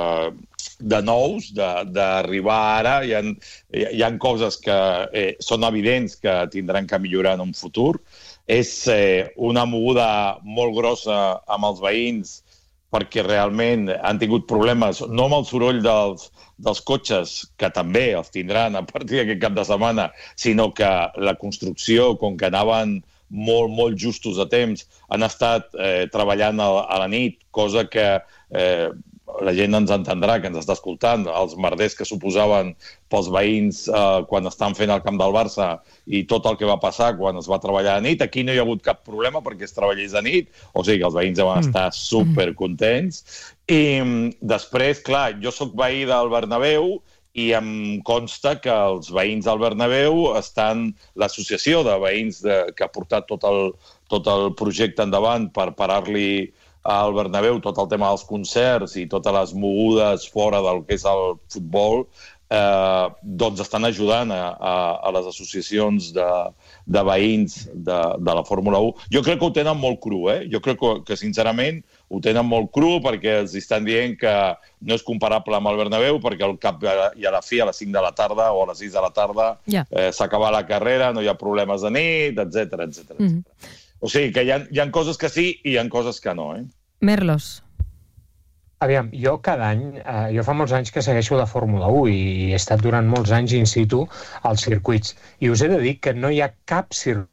O: de nous, d'arribar ara. Hi ha, hi ha coses que eh, són evidents que tindran que millorar en un futur. És eh, una moguda molt grossa amb els veïns perquè realment han tingut problemes, no amb el soroll dels, dels cotxes, que també els tindran a partir d'aquest cap de setmana, sinó que la construcció, com que anaven molt, molt justos a temps, han estat eh, treballant a, a la nit, cosa que eh, la gent ens entendrà, que ens està escoltant, els merders que suposaven pels veïns eh, quan estan fent el camp del Barça i tot el que va passar quan es va treballar a nit. Aquí no hi ha hagut cap problema perquè es treballés a nit, o sigui que els veïns van estar supercontents. I després, clar, jo soc veí del Bernabéu, i em consta que els veïns del Bernabéu estan, l'associació de veïns de, que ha portat tot el, tot el projecte endavant per parar-li al Bernabéu tot el tema dels concerts i totes les mogudes fora del que és el futbol, eh, doncs estan ajudant a, a, a les associacions de, de veïns de, de la Fórmula u. Jo crec que ho tenen molt cru, eh? Jo crec que, que sincerament ho tenen molt cru perquè els estan dient que no és comparable amb el Bernabéu perquè al cap i a la fi, a les cinc de la tarda o a les sis de la tarda, yeah. eh, s'acaba la carrera, no hi ha problemes de nit, etcètera, etcètera. Mm-hmm. O sigui que hi ha, hi ha coses que sí i hi ha coses que no, eh?
B: Merlos.
P: Aviam, jo cada any, eh, jo fa molts anys que segueixo la Fórmula u i he estat durant molts anys in situ als circuits. I us he de dir que no hi ha cap circuit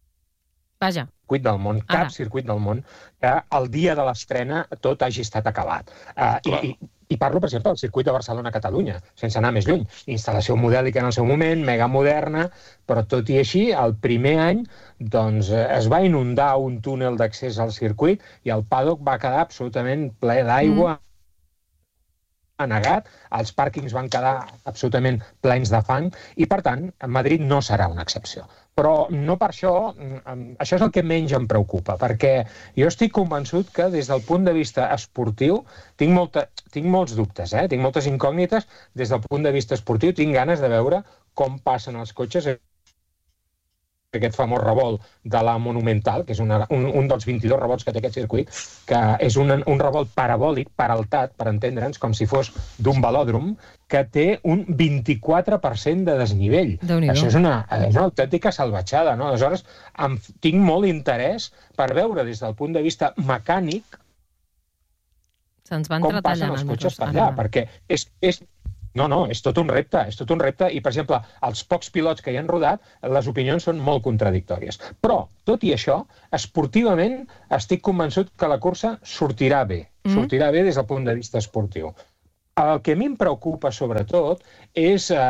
B: Vaja.
P: del món, cap Ara. circuit del món, que el dia de l'estrena tot hagi estat acabat. Uh, i, i, I parlo, per exemple, del circuit de Barcelona-Catalunya, sense anar més lluny. Instal·lació modèlica en el seu moment, mega moderna, però tot i així, el primer any doncs, es va inundar un túnel d'accés al circuit i el paddock va quedar absolutament ple d'aigua. negat, els pàrquings van quedar absolutament plens de fang i, per tant, Madrid no serà una excepció. Però no per això, això és el que menys em preocupa, perquè jo estic convençut que des del punt de vista esportiu tinc, molta, tinc molts dubtes, eh? tinc moltes incògnites des del punt de vista esportiu, tinc ganes de veure com passen els cotxes aquest famós revolt de la Monumental, que és una, un, un dels vint-i-dos revolts que té aquest circuit, que és un, un revolt parabòlic, peraltat, per entendre'ns, com si fos d'un velòdrom, que té un vint-i-quatre per cent de desnivell. Això és una, és una autèntica salvatjada, no? Aleshores, em, tinc molt interès per veure des del punt de vista mecànic
B: Se'ns van
P: com passen els cotxes per allà, perquè és... és No, no, és tot un repte, és tot un repte i, per exemple, els pocs pilots que hi han rodat, les opinions són molt contradictòries. Però, tot i això, esportivament estic convençut que la cursa sortirà bé, mm. sortirà bé des del punt de vista esportiu. El que a mi em preocupa, sobretot, és eh,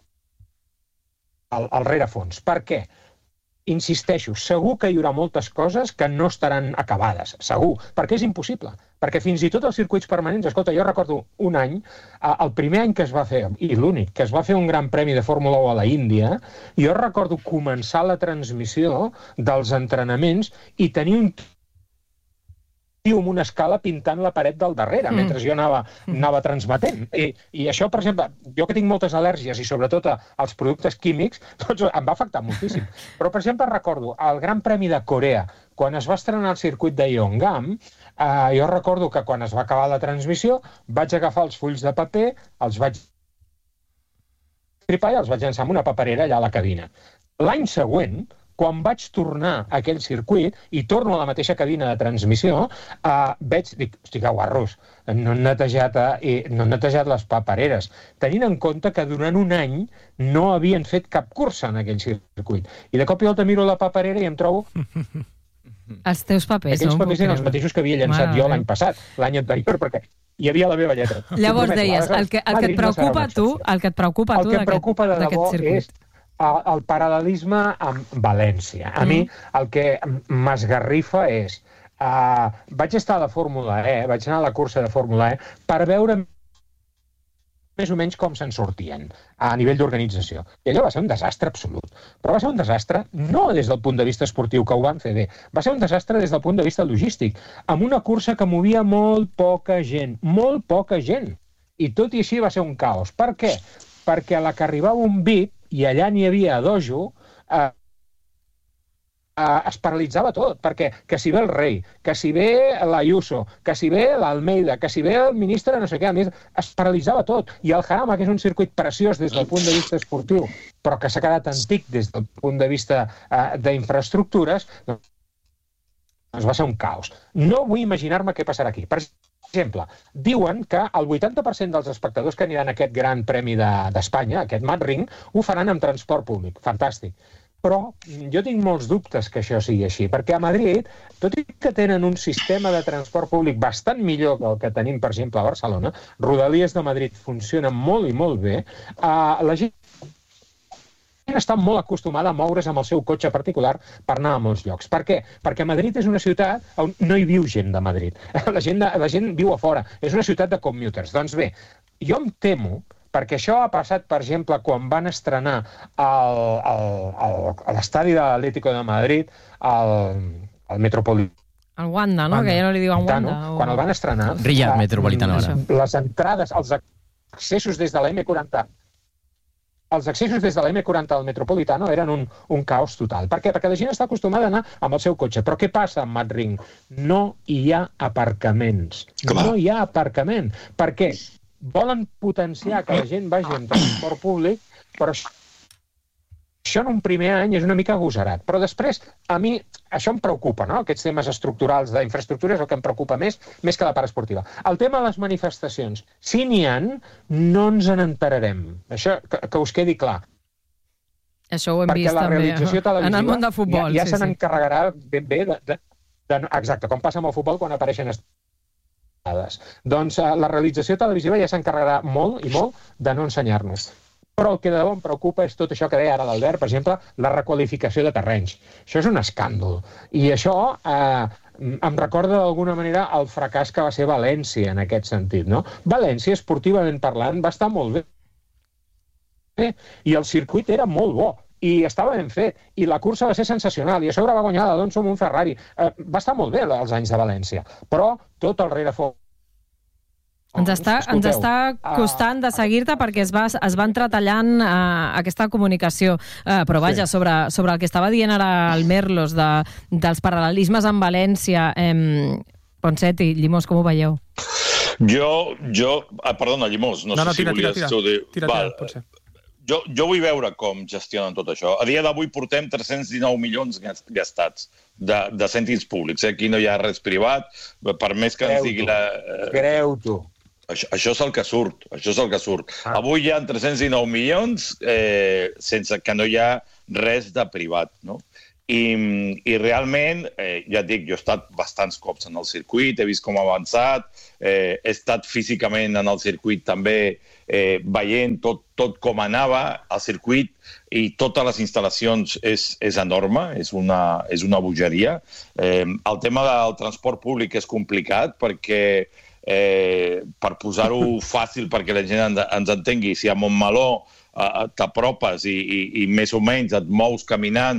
P: el, el rerefons. Per què? Insisteixo, segur que hi haurà moltes coses que no estaran acabades, segur, perquè és impossible. Perquè fins i tot els circuits permanents, escolta, jo recordo un any, el primer any que es va fer, i l'únic, que es va fer un gran premi de Fórmula u a la Índia, jo recordo començar la transmissió dels entrenaments i tenir un tio amb una escala pintant la paret del darrere, mm. mentre jo anava, anava transmetent. I, I això, per exemple, jo que tinc moltes al·lèrgies i sobretot als productes químics, doncs em va afectar moltíssim. Però, per exemple, recordo el Gran Premi de Corea, quan es va estrenar el circuit de Yeongam, eh, jo recordo que quan es va acabar la transmissió vaig agafar els fulls de paper, els vaig tripar i els vaig llançar amb una paperera allà a la cabina. L'any següent, quan vaig tornar a aquell circuit i torno a la mateixa cabina de transmissió, eh, veig, dic, hosti, que guarros, no han netejat, eh, no han netejat les papereres, tenint en compte que durant un any no havien fet cap cursa en aquell circuit. I de cop i volta miro la paperera i em trobo...
B: Els teus papers,
P: Aquells
B: no?
P: papers eren els mateixos que havia llançat Mare jo l'any passat, l'any anterior, perquè hi havia la meva lletra.
B: Llavors deies, el que, el que et preocupa a tu, el que et preocupa a tu d'aquest circuit.
P: El paral·lelisme amb València. A mm. mi el que m'esgarrifa és... Uh, vaig estar a la Fórmula E, vaig anar a la cursa de Fórmula E per veure més o menys com se'n sortien a nivell d'organització. I allò va ser un desastre absolut. Però va ser un desastre no des del punt de vista esportiu, que ho van fer bé, va ser un desastre des del punt de vista logístic, amb una cursa que movia molt poca gent, molt poca gent. I tot i així va ser un caos. Per què? Perquè a la que arribava un V I P, i allà n'hi havia a dojo, eh, eh, es paralitzava tot, perquè que si ve el rei, que si ve l'Ayuso, que si ve l'Almeida, que si ve el ministre no sé què, es paralitzava tot. I el Jarama, que és un circuit preciós des del punt de vista esportiu, però que s'ha quedat antic des del punt de vista eh, d'infraestructures, doncs va ser un caos. No vull imaginar-me què passarà aquí. Per exemple, diuen que el vuitanta per cent dels espectadors que aniran a aquest gran premi d'Espanya, de, aquest Madring, ho faran amb transport públic. Fantàstic. Però jo tinc molts dubtes que això sigui així, perquè a Madrid, tot i que tenen un sistema de transport públic bastant millor que el que tenim, per exemple, a Barcelona, Rodalies de Madrid funciona molt i molt bé, eh, la gent està molt acostumada a moure's amb el seu cotxe particular per anar a molts llocs. Per què? Perquè Madrid és una ciutat on no hi viu gent de Madrid. La gent, de, la gent viu a fora. És una ciutat de commuters. Doncs bé, jo em temo, perquè això ha passat, per exemple, quan van estrenar a l'estadi de l'Atlético de Madrid, el Metropolitano,
B: el Wanda, no? Wanda. Que ja no li diuen Wanda. O...
P: Quan el van estrenar...
R: Riyadh Metropolitano, ara.
P: Les entrades, els accessos des de la eme quaranta... Els accessos des de la eme quaranta al Metropolitano eren un, un caos total. Per què? Perquè la gent està acostumada a anar amb el seu cotxe. Però què passa amb Madring? No hi ha aparcaments. Clar. No hi ha aparcament. Per què? Volen potenciar que la gent vagi en transport públic, però això en un primer any és una mica agosarat. Però després, a mi, això em preocupa, no? Aquests temes estructurals d'infraestructures és el que em preocupa més, més que la part esportiva. El tema de les manifestacions, si n'hi ha, no ens n'enterarem. Això, que, que us quedi clar.
B: Això ho hem vist també en el món de futbol.
P: Ja, ja
B: sí,
P: se n'encarregarà ben bé de, de, de... Exacte, com passa amb el futbol quan apareixen estades. Doncs la realització televisiva ja s'encarregarà molt i molt de no ensenyar-nos. Però el que de debò em preocupa és tot això que deia ara l'Albert, per exemple, la requalificació de terrenys. Això és un escàndol. I això, eh, em recorda d'alguna manera el fracàs que va ser València en aquest sentit, no? València, esportivament parlant, va estar molt bé i el circuit era molt bo i estava ben fet, i la cursa va ser sensacional, i a sobre va guanyar l'Alonso amb un Ferrari. Eh, va estar molt bé els anys de València, però tot el rerefons.
B: Ens està, ens està costant de seguir-te perquè es va, es va entretallant uh, aquesta comunicació. Uh, però vaja, sí. sobre, sobre el que estava dient ara el Merlos de, dels paral·lelismes amb València, eh, Ponseti, Llimós, com ho veieu?
O: Jo, jo... Ah, perdona, Llimós, no, no sé no, tira, si volies...
H: Tira,
O: tira,
H: tira, tira, tira, potser.
O: Jo, jo vull veure com gestionen tot això. A dia d'avui portem tres-cents dinou milions gastats de, de cèntims públics. Eh? Aquí no hi ha res privat, per més que ens digui la...
P: Creu tu.
O: Això, això és el que surt, això és el que surt. Ah. Avui hi ha tres-cents dinou milions eh, sense que no hi ha res de privat, no? I, i realment, eh, ja et dic, jo he estat bastants cops en el circuit, he vist com ha avançat, eh, he estat físicament en el circuit també eh, veient tot, tot com anava, el circuit i totes les instal·lacions és, és enorme, és una, és una bogeria. Eh, el tema del transport públic és complicat perquè Eh, per posar-ho fàcil perquè la gent ens entengui, si a Montmeló eh, t'apropes i, i, i més o menys et mous caminant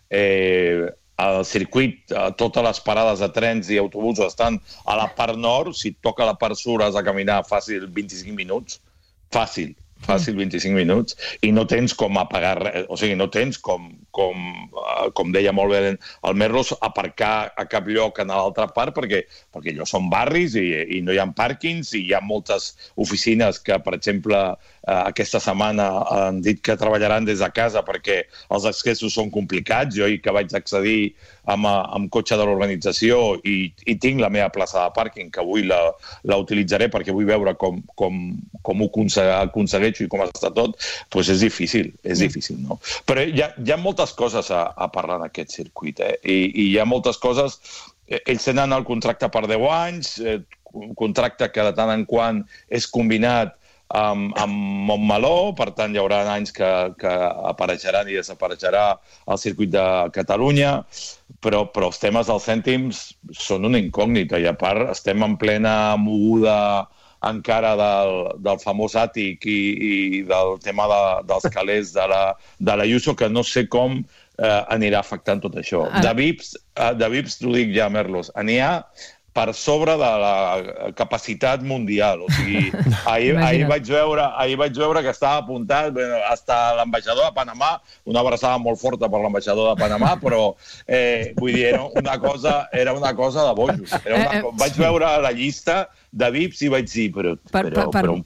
O: eh, al circuit, eh, totes les parades de trens i autobusos estan a la part nord, si et toca la part sud has de caminar fàcil vint-i-cinc minuts, fàcil, fàcil vint-i-cinc minuts, i no tens com apagar res, o sigui, no tens com, com, com deia molt bé el Merlos, aparcar a cap lloc en l'altra part, perquè, perquè allò són barris i, i no hi ha pàrquings, i hi ha moltes oficines que, per exemple, aquesta setmana han dit que treballaran des de casa perquè els accessos són complicats. Jo, que vaig accedir amb, amb cotxe de l'organització i, i tinc la meva plaça de pàrquing, que avui la, la utilitzaré perquè vull veure com, com, com ho aconsegueixo i com està tot, doncs és difícil, és difícil, no? Però hi ha, hi ha moltes coses a, a parlar en aquest circuit, eh? I, i hi ha moltes coses... Ells tenen el contracte per deu anys, eh, un contracte que de tant en quant és combinat amb, amb Montmeló, per tant hi haurà anys que, que apareixeran i desapareixerà el circuit de Catalunya, però, però els temes dels cèntims són una incògnita i a part estem en plena moguda encara del, del famós àtic i, i del tema de, dels calés de la, de la Ayuso, que no sé com eh, anirà afectant tot això. Ara... De V I Ps, de V I Ps t'ho dic ja, Merlos, n'hi ha per sobre de la capacitat mundial. O sigui, ahir, ahir, vaig veure, ahir vaig veure que estava apuntat bueno, hasta l'ambaixador de Panamà, una abraçada molt forta per l'ambaixador de Panamà, però eh, vull dir, era una cosa, era una cosa de bojos. Era una, vaig veure la llista de V I Ps i vaig dir, però, però, però, però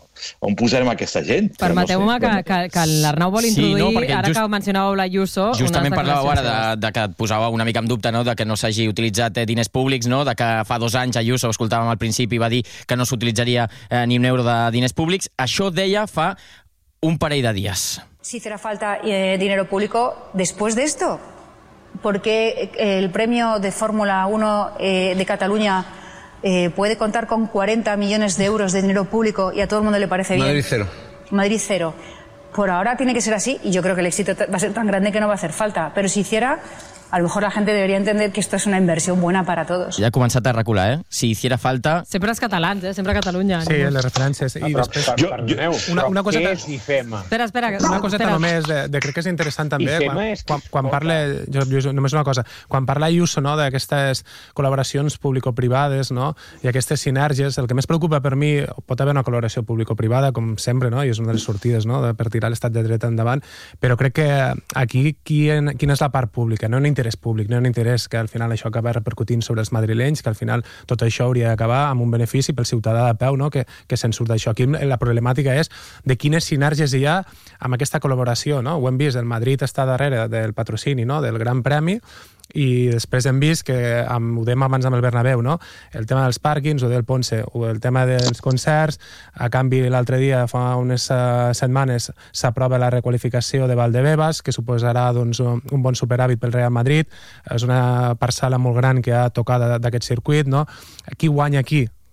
O: on posarem aquesta gent?
B: Permeteu-me no sé, que, que, que l'Arnau vol introduir, sí, no, ara just, que mencionàveu l'Ayuso...
R: Justament parlàveu ara de, de que et posava una mica en dubte, no?, de que no s'hagi utilitzat diners públics, no?, de que fa dos anys Ayuso, escoltàvem al principi, va dir que no s'utilitzaria eh, ni un euro de diners públics. Això deia fa un parell de dies.
T: Si hiciera falta eh, dinero público después de esto, ¿por qué el premio de Fórmula uno eh, de Cataluña Eh, puede contar con cuarenta millones de euros de dinero público y a todo el mundo le parece bien?
U: Madrid cero.
T: Madrid cero. Por ahora tiene que ser así y yo creo que el éxito va a ser tan grande que no va a hacer falta. Pero si hiciera, a lo mejor la gente debería entender que esto es una inversión buena para todos.
R: Ja ha començat a recular, eh? Si hiciera falta...
B: Sempre els catalans, eh? Sempre a Catalunya.
H: Sí, les referències. I després...
P: Jo, jo, una, una cosa
H: què
P: és I F E M A?
B: Espera, espera.
H: Una coseta
B: espera.
H: només, de, de, crec que és interessant també,
P: I F E M A
H: quan,
P: és
H: quan, quan parla... Jo, jo, només una cosa. Quan parla Ayuso, no?, d'aquestes col·laboracions público-privades, no?, i aquestes sinergies, el que més preocupa per mi, pot haver una col·laboració público-privada, com sempre, no?, i és una de les sortides, no?, per tirar l'estat de dret endavant, però crec que aquí quina és la part pública? No hi ha un interès públic, no hi ha un interès que al final això acaba repercutint sobre els madrilenys, que al final tot això hauria d'acabar amb un benefici pel ciutadà de peu, no?, que, que se'n surt d'això. Aquí la problemàtica és de quines sinergies hi ha amb aquesta col·laboració, no? Ho hem vist, el Madrid està darrere del patrocini, no?, del Gran Premi, i després hem vist que, amb, ho dèiem abans amb el Bernabéu, no?, el tema dels pàrquings, o del Ponce, o el tema dels concerts, a canvi l'altre dia, fa unes uh, setmanes, s'aprova la requalificació de Valdebebas, que suposarà doncs, un bon superàvit pel Real Madrid, és una parcel·la molt gran que ha tocat d'aquest circuit, no? Qui guanya aquí?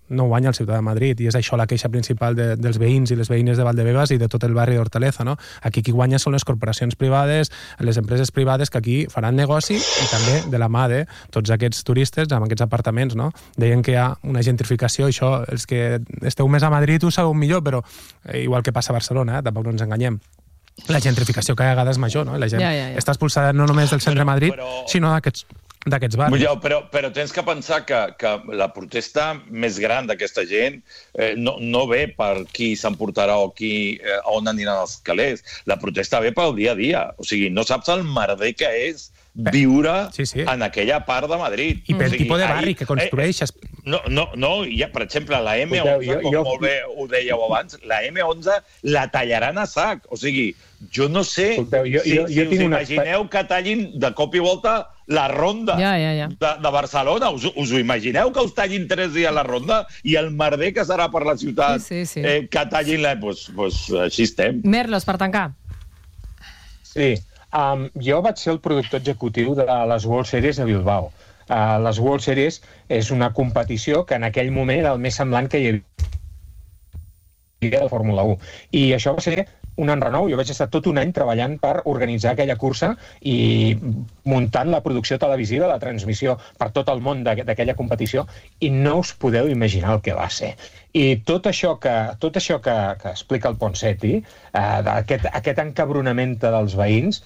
H: no guanya el Ciutat de Madrid, i és això la queixa principal de, dels veïns i les veïnes de Valdebebas i de tot el barri d'Hortaleza, no? Aquí qui guanya són les corporacions privades, les empreses privades que aquí faran negoci i també de la mà de tots aquests turistes amb aquests apartaments, no? Deien que hi ha una gentrificació, això, els que esteu més a Madrid ho sabeu millor, però eh, igual que passa a Barcelona, eh? Tampoc no ens enganyem. La gentrificació cada vegada és major, no? La gent ja, ja, ja. està expulsada no només del centre de Madrid, però... sinó d'aquests d'aquests barris.
O: Però, però tens que pensar que, que la protesta més gran d'aquesta gent eh, no, no ve per qui s'emportarà o qui, eh, on aniran els calés. La protesta ve pel dia a dia. O sigui, no saps el merder que és viure sí, sí. en aquella part de Madrid.
H: I pel
O: o sigui,
H: tipus de barri ahí, que construeixes.
O: Eh, no, no, no, ja, per exemple, la eme onze, com molt bé ho dèieu abans, la eme onze la tallaran a sac. O sigui, jo no sé
P: Escolteu, jo,
O: si,
P: jo,
O: si
P: jo
O: us
P: tinc
O: imagineu una... que tallin de cop i volta la ronda
B: ja, ja, ja.
O: De, de Barcelona. Us, us ho imagineu que us tallin tres dies la ronda i el merder que serà per la ciutat
B: sí, sí, sí.
O: Eh, que tallin la... Pues, pues així estem.
B: Merlos, per tancar.
P: Sí, um, jo vaig ser el productor executiu de les World Series de Bilbao. Uh, les World Series és una competició que en aquell moment era el més semblant que hi havia de la Fórmula u. I això va ser un enrenou. Jo vaig estar tot un any treballant per organitzar aquella cursa i muntant la producció televisiva, la transmissió per tot el món d'aquella competició, i no us podeu imaginar el que va ser. I tot això que, tot això que, que explica el Ponseti, eh, aquest, aquest encabronament dels veïns,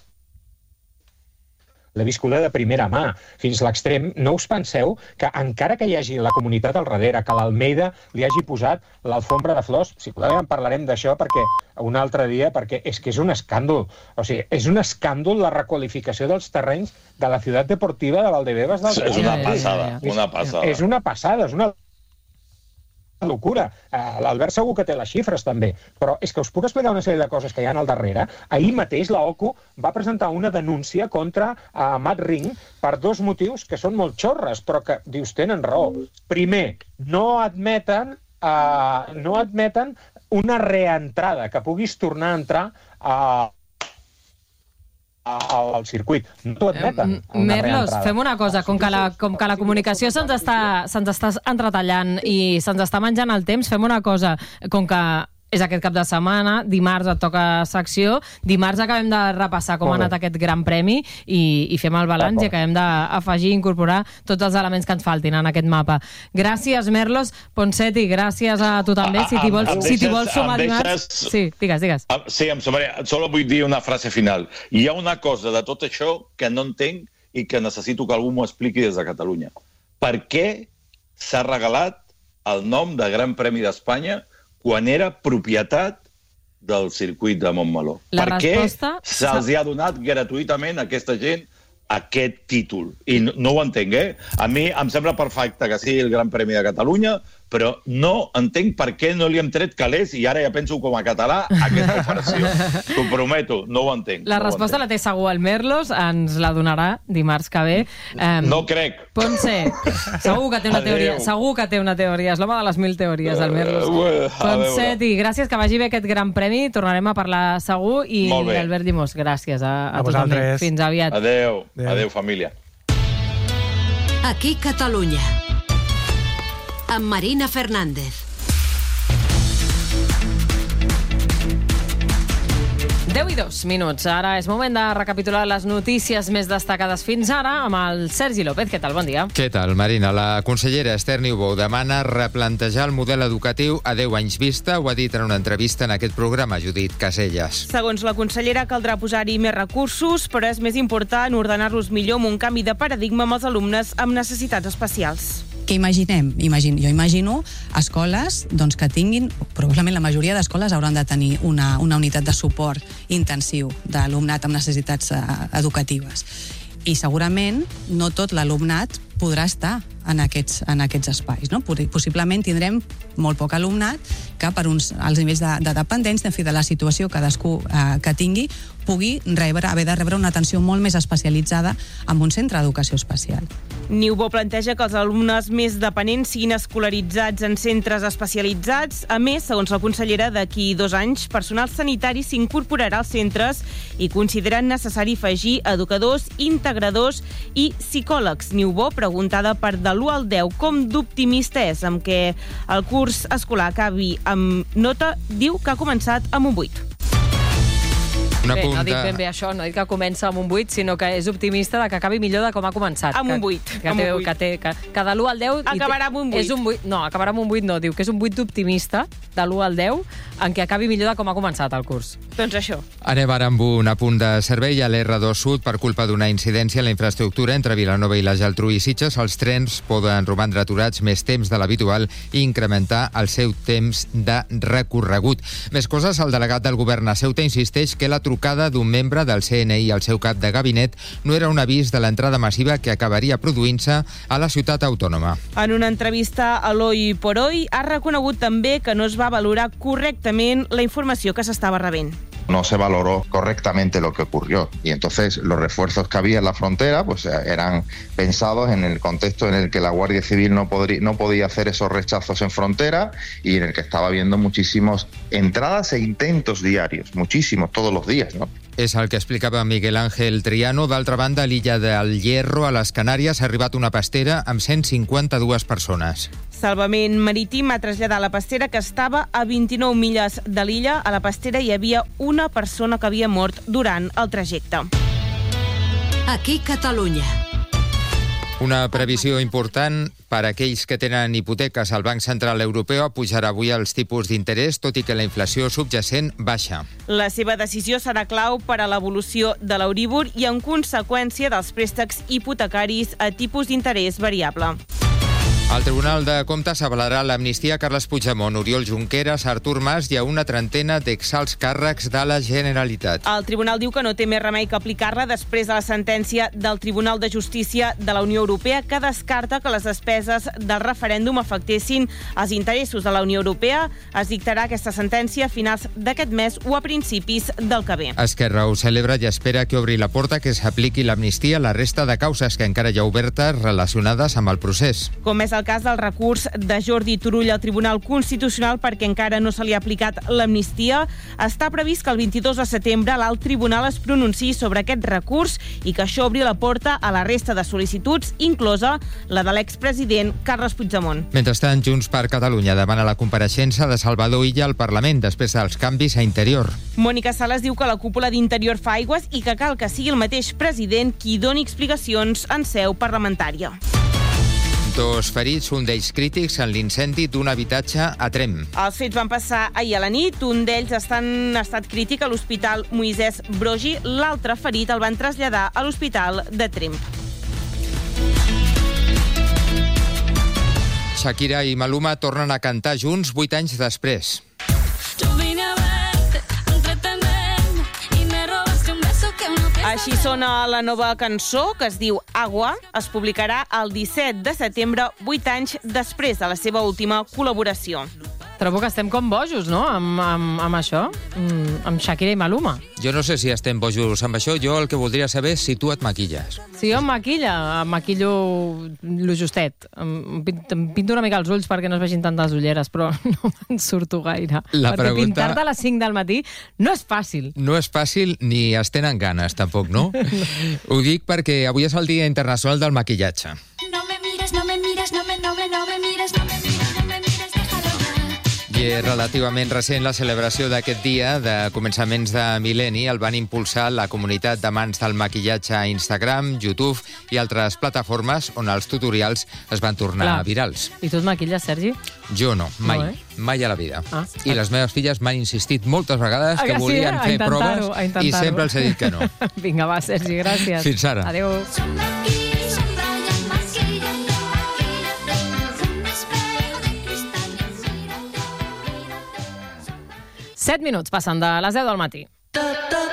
P: l'he viscuda de primera mà, fins a l'extrem. No us penseu que encara que hi hagi la comunitat al darrere, que l'Almeida li hagi posat l'alfombra de flors, si podeu en parlarem d'això perquè un altre dia, perquè és que és un escàndol. O sigui, és un escàndol la requalificació dels terrenys de la ciutat deportiva de Valdebebas.
O: És una passada, una passada.
P: És una passada, és una locura. L'Albert segur que té les xifres també, però és que us puc explicar una sèrie de coses que hi ha al darrere. Ahir mateix la OCU va presentar una denúncia contra uh, Matt Ring per dos motius que són molt xorres, però que, dius, tenen raó. Primer, no admeten, uh, no admeten una reentrada, que puguis tornar a entrar a uh, al circuit. No t'ho admeten.
B: Merlos, fem una cosa, com que la, com que la comunicació se'ns està, se'ns està entretallant i se'ns està menjant el temps, fem una cosa, com que és aquest cap de setmana, dimarts et toca secció, dimarts acabem de repassar com ha anat aquest gran premi i, i fem el balanç i acabem d'afegir i incorporar tots els elements que ens faltin en aquest mapa. Gràcies, Merlos. Ponseti, gràcies a tu també. Si t'hi vols, si t'hi vols sumar dimarts... Sí, digues, digues.
O: Sí, em sumaré. Solo vull dir una frase final. Hi ha una cosa de tot això que no entenc i que necessito que algú m'ho expliqui des de Catalunya. Per què s'ha regalat el nom de Gran Premi d'Espanya quan era propietat del circuit de Montmeló?
B: La
O: per
B: resposta...
O: què se'ls ha donat gratuïtament a aquesta gent aquest títol? I no, no ho entenc, eh? A mi em sembla perfecte que sigui el Gran Premi de Catalunya, però no entenc per què no li hem tret calés, i ara ja penso com a català aquesta operació. T'ho prometo, no ho entenc.
B: La
O: no
B: resposta la té segur el Merlos, ens la donarà dimarts que ve. Um,
O: no crec.
B: Ponce, segur que té una
O: Adeu.
B: teoria, segur que té una teoria, és l'home de les mil teories, el Merlos.
O: Uh, uh,
B: Ponseti, gràcies, que vagi bé aquest gran premi, tornarem a parlar segur, i Albert Dimós, gràcies a, a, a tu també. Fins aviat.
O: Adeu, adeu, adeu família.
K: Aquí Catalunya, amb Marina Fernández.
B: deu i dos minuts. Ara és moment de recapitular les notícies més destacades fins ara amb el Sergi López. Què tal? Bon dia.
U: Què tal, Marina? La consellera Esther Niubó demana replantejar el model educatiu a deu anys vista. Ho ha dit en una entrevista en aquest programa Judit Casellas.
V: Segons la consellera, caldrà posar-hi més recursos, però és més important ordenar-los millor amb un canvi de paradigma amb els alumnes amb necessitats especials.
A: Què imaginem? Imagin, jo imagino escoles doncs, que tinguin, probablement la majoria d'escoles hauran de tenir una, una unitat de suport intensiu d'alumnat amb necessitats eh, educatives. I segurament no tot l'alumnat podrà estar en aquests, en aquests espais. No? Possiblement tindrem molt poc alumnat que per uns, als nivells de, de dependència, en fi, de la situació cadascú eh, que tingui, pugui rebre, haver de rebre una atenció molt més especialitzada en un centre d'educació especial.
V: Niubó planteja que els alumnes més dependents siguin escolaritzats en centres especialitzats. A més, segons la consellera, d'aquí dos anys, personal sanitari s'incorporarà als centres i consideren necessari afegir educadors, integradors i psicòlegs. Niubó pregunta preguntada per de l'u al deu com d'optimista és amb què el curs escolar acabi amb nota, diu que ha començat amb un vuit.
U: Una
B: bé,
U: punta...
B: no dic ben bé això, no dic que comença amb un vuit, sinó que és optimista de que acabi millor de com ha començat.
V: Amb
B: que,
V: un vuit.
B: Que, té, que, té, que, que de l'u al deu...
V: Acabarà amb un vuit.
B: És un vuit. No, acabarà amb un vuit no, diu que és un vuit d'optimista, de l'u al deu, en què acabi millor de com ha començat el curs.
V: Doncs això.
U: Anem ara amb un apunt de servei a l'erre dos Sud per culpa d'una incidència a la infraestructura entre Vilanova i la Geltrú i Sitges. Els trens poden romandre aturats més temps de l'habitual i incrementar el seu temps de recorregut. Més coses, el delegat del govern a Ceuta insisteix que la trucada d'un membre del C N I al seu cap de gabinet no era un avís de l'entrada massiva que acabaria produint-se a la ciutat autònoma.
V: En una entrevista a l'Hoy por Hoy ha reconegut també que no es va valorar correctament la informació que s'estava rebent.
C: No se valoró correctamente lo que ocurrió y entonces los refuerzos que había en la frontera pues eran pensados en el contexto en el que la Guardia Civil no, podría, no podía hacer esos rechazos en frontera y en el que estaba habiendo muchísimos entradas e intentos diarios, muchísimos, todos los días, ¿no?
U: És el que explicava Miguel Ángel Triano. D'altra banda, a l'illa del Hierro, a les Canàries, ha arribat una pastera amb cent cinquanta-dues persones.
V: Salvament Marítim ha traslladat la pastera que estava a vint-i-nou milles de l'illa. A la pastera hi havia una persona que havia mort durant el trajecte.
K: Aquí Catalunya.
U: Una previsió important per a aquells que tenen hipoteques. El Banc Central Europeu apujarà avui els tipus d'interès, tot i que la inflació subjacent baixa.
V: La seva decisió serà clau per a l'evolució de l'Euríbor i en conseqüència dels préstecs hipotecaris a tipus d'interès variable.
U: El Tribunal de Comptes avalarà l'amnistia a Carles Puigdemont, Oriol Junqueras, Artur Mas i a una trentena d'exalts càrrecs de la Generalitat.
V: El tribunal diu que no té més remei que aplicar-la després de la sentència del Tribunal de Justícia de la Unió Europea, que descarta que les despeses del referèndum afectessin els interessos de la Unió Europea. Es dictarà aquesta sentència a finals d'aquest mes o a principis del que ve.
U: Esquerra ho celebra i espera que obri la porta que s'apliqui l'amnistia a la resta de causes que encara hi ha obertes relacionades amb el procés.
V: Com és el cas del recurs de Jordi Turull al Tribunal Constitucional perquè encara no se li ha aplicat l'amnistia, està previst que el vint-i-dos de setembre l'alt tribunal es pronunciï sobre aquest recurs i que això obri la porta a la resta de sol·licituds, inclosa la de l'expresident Carles Puigdemont.
U: Mentrestant, Junts per Catalunya demana la compareixença de Salvador Illa al Parlament després dels canvis a Interior.
V: Mònica Sales diu que la cúpula d'Interior fa aigües i que cal que sigui el mateix president qui doni explicacions en seu parlamentària.
U: Dos ferits, un d'ells crítics en l'incendi d'un habitatge a Tremp.
V: Els fets van passar ahir a la nit. Un d'ells està en estat crític a l'Hospital Moisès Broggi. L'altre ferit el van traslladar a l'Hospital de Tremp.
U: Shakira i Maluma tornen a cantar junts vuit anys després.
V: Així sona la nova cançó, que es diu Agua. Es publicarà el disset de setembre, vuit anys després de la seva última col·laboració.
B: Trobo que estem com bojos, no?, amb, amb, amb això, mm, amb Shakira i Maluma.
U: Jo no sé si estem bojos amb això. Jo el que voldria saber és si tu et maquilles.
B: Si jo em maquilla, em maquillo lo justet. Em pinto, em pinto una mica els ulls perquè no es vegin tantes ulleres, però no me'n surto gaire.
U: La
B: perquè
U: pregunta...
B: pintar-te a les cinc del matí no és fàcil.
U: No és fàcil ni es tenen ganes, tampoc, no? no. Ho dic perquè avui és el Dia Internacional del Maquillatge.
F: No me mires, no me mires, no me, no me, no me mires, no me mires, no me mires, déjalo ya.
U: I és relativament recent la celebració d'aquest dia. De començaments de mil·lenni el van impulsar la comunitat d'amants del maquillatge a Instagram, YouTube i altres plataformes on els tutorials es van tornar
B: Clar.
U: virals.
B: I tu et maquilles, Sergi?
U: Jo no, mai.
B: No, eh?
U: Mai a la vida.
B: Ah.
U: I les meves filles m'han insistit moltes vegades
B: Ah,
U: que,
B: que sí,
U: volien
B: eh? A
U: fer
B: intentar-ho,
U: proves
B: a intentar-ho.
U: i sempre els he dit que no.
B: Vinga, va, Sergi, gràcies.
U: Fins ara.
B: Adéu. Set minuts passen de les deu del matí.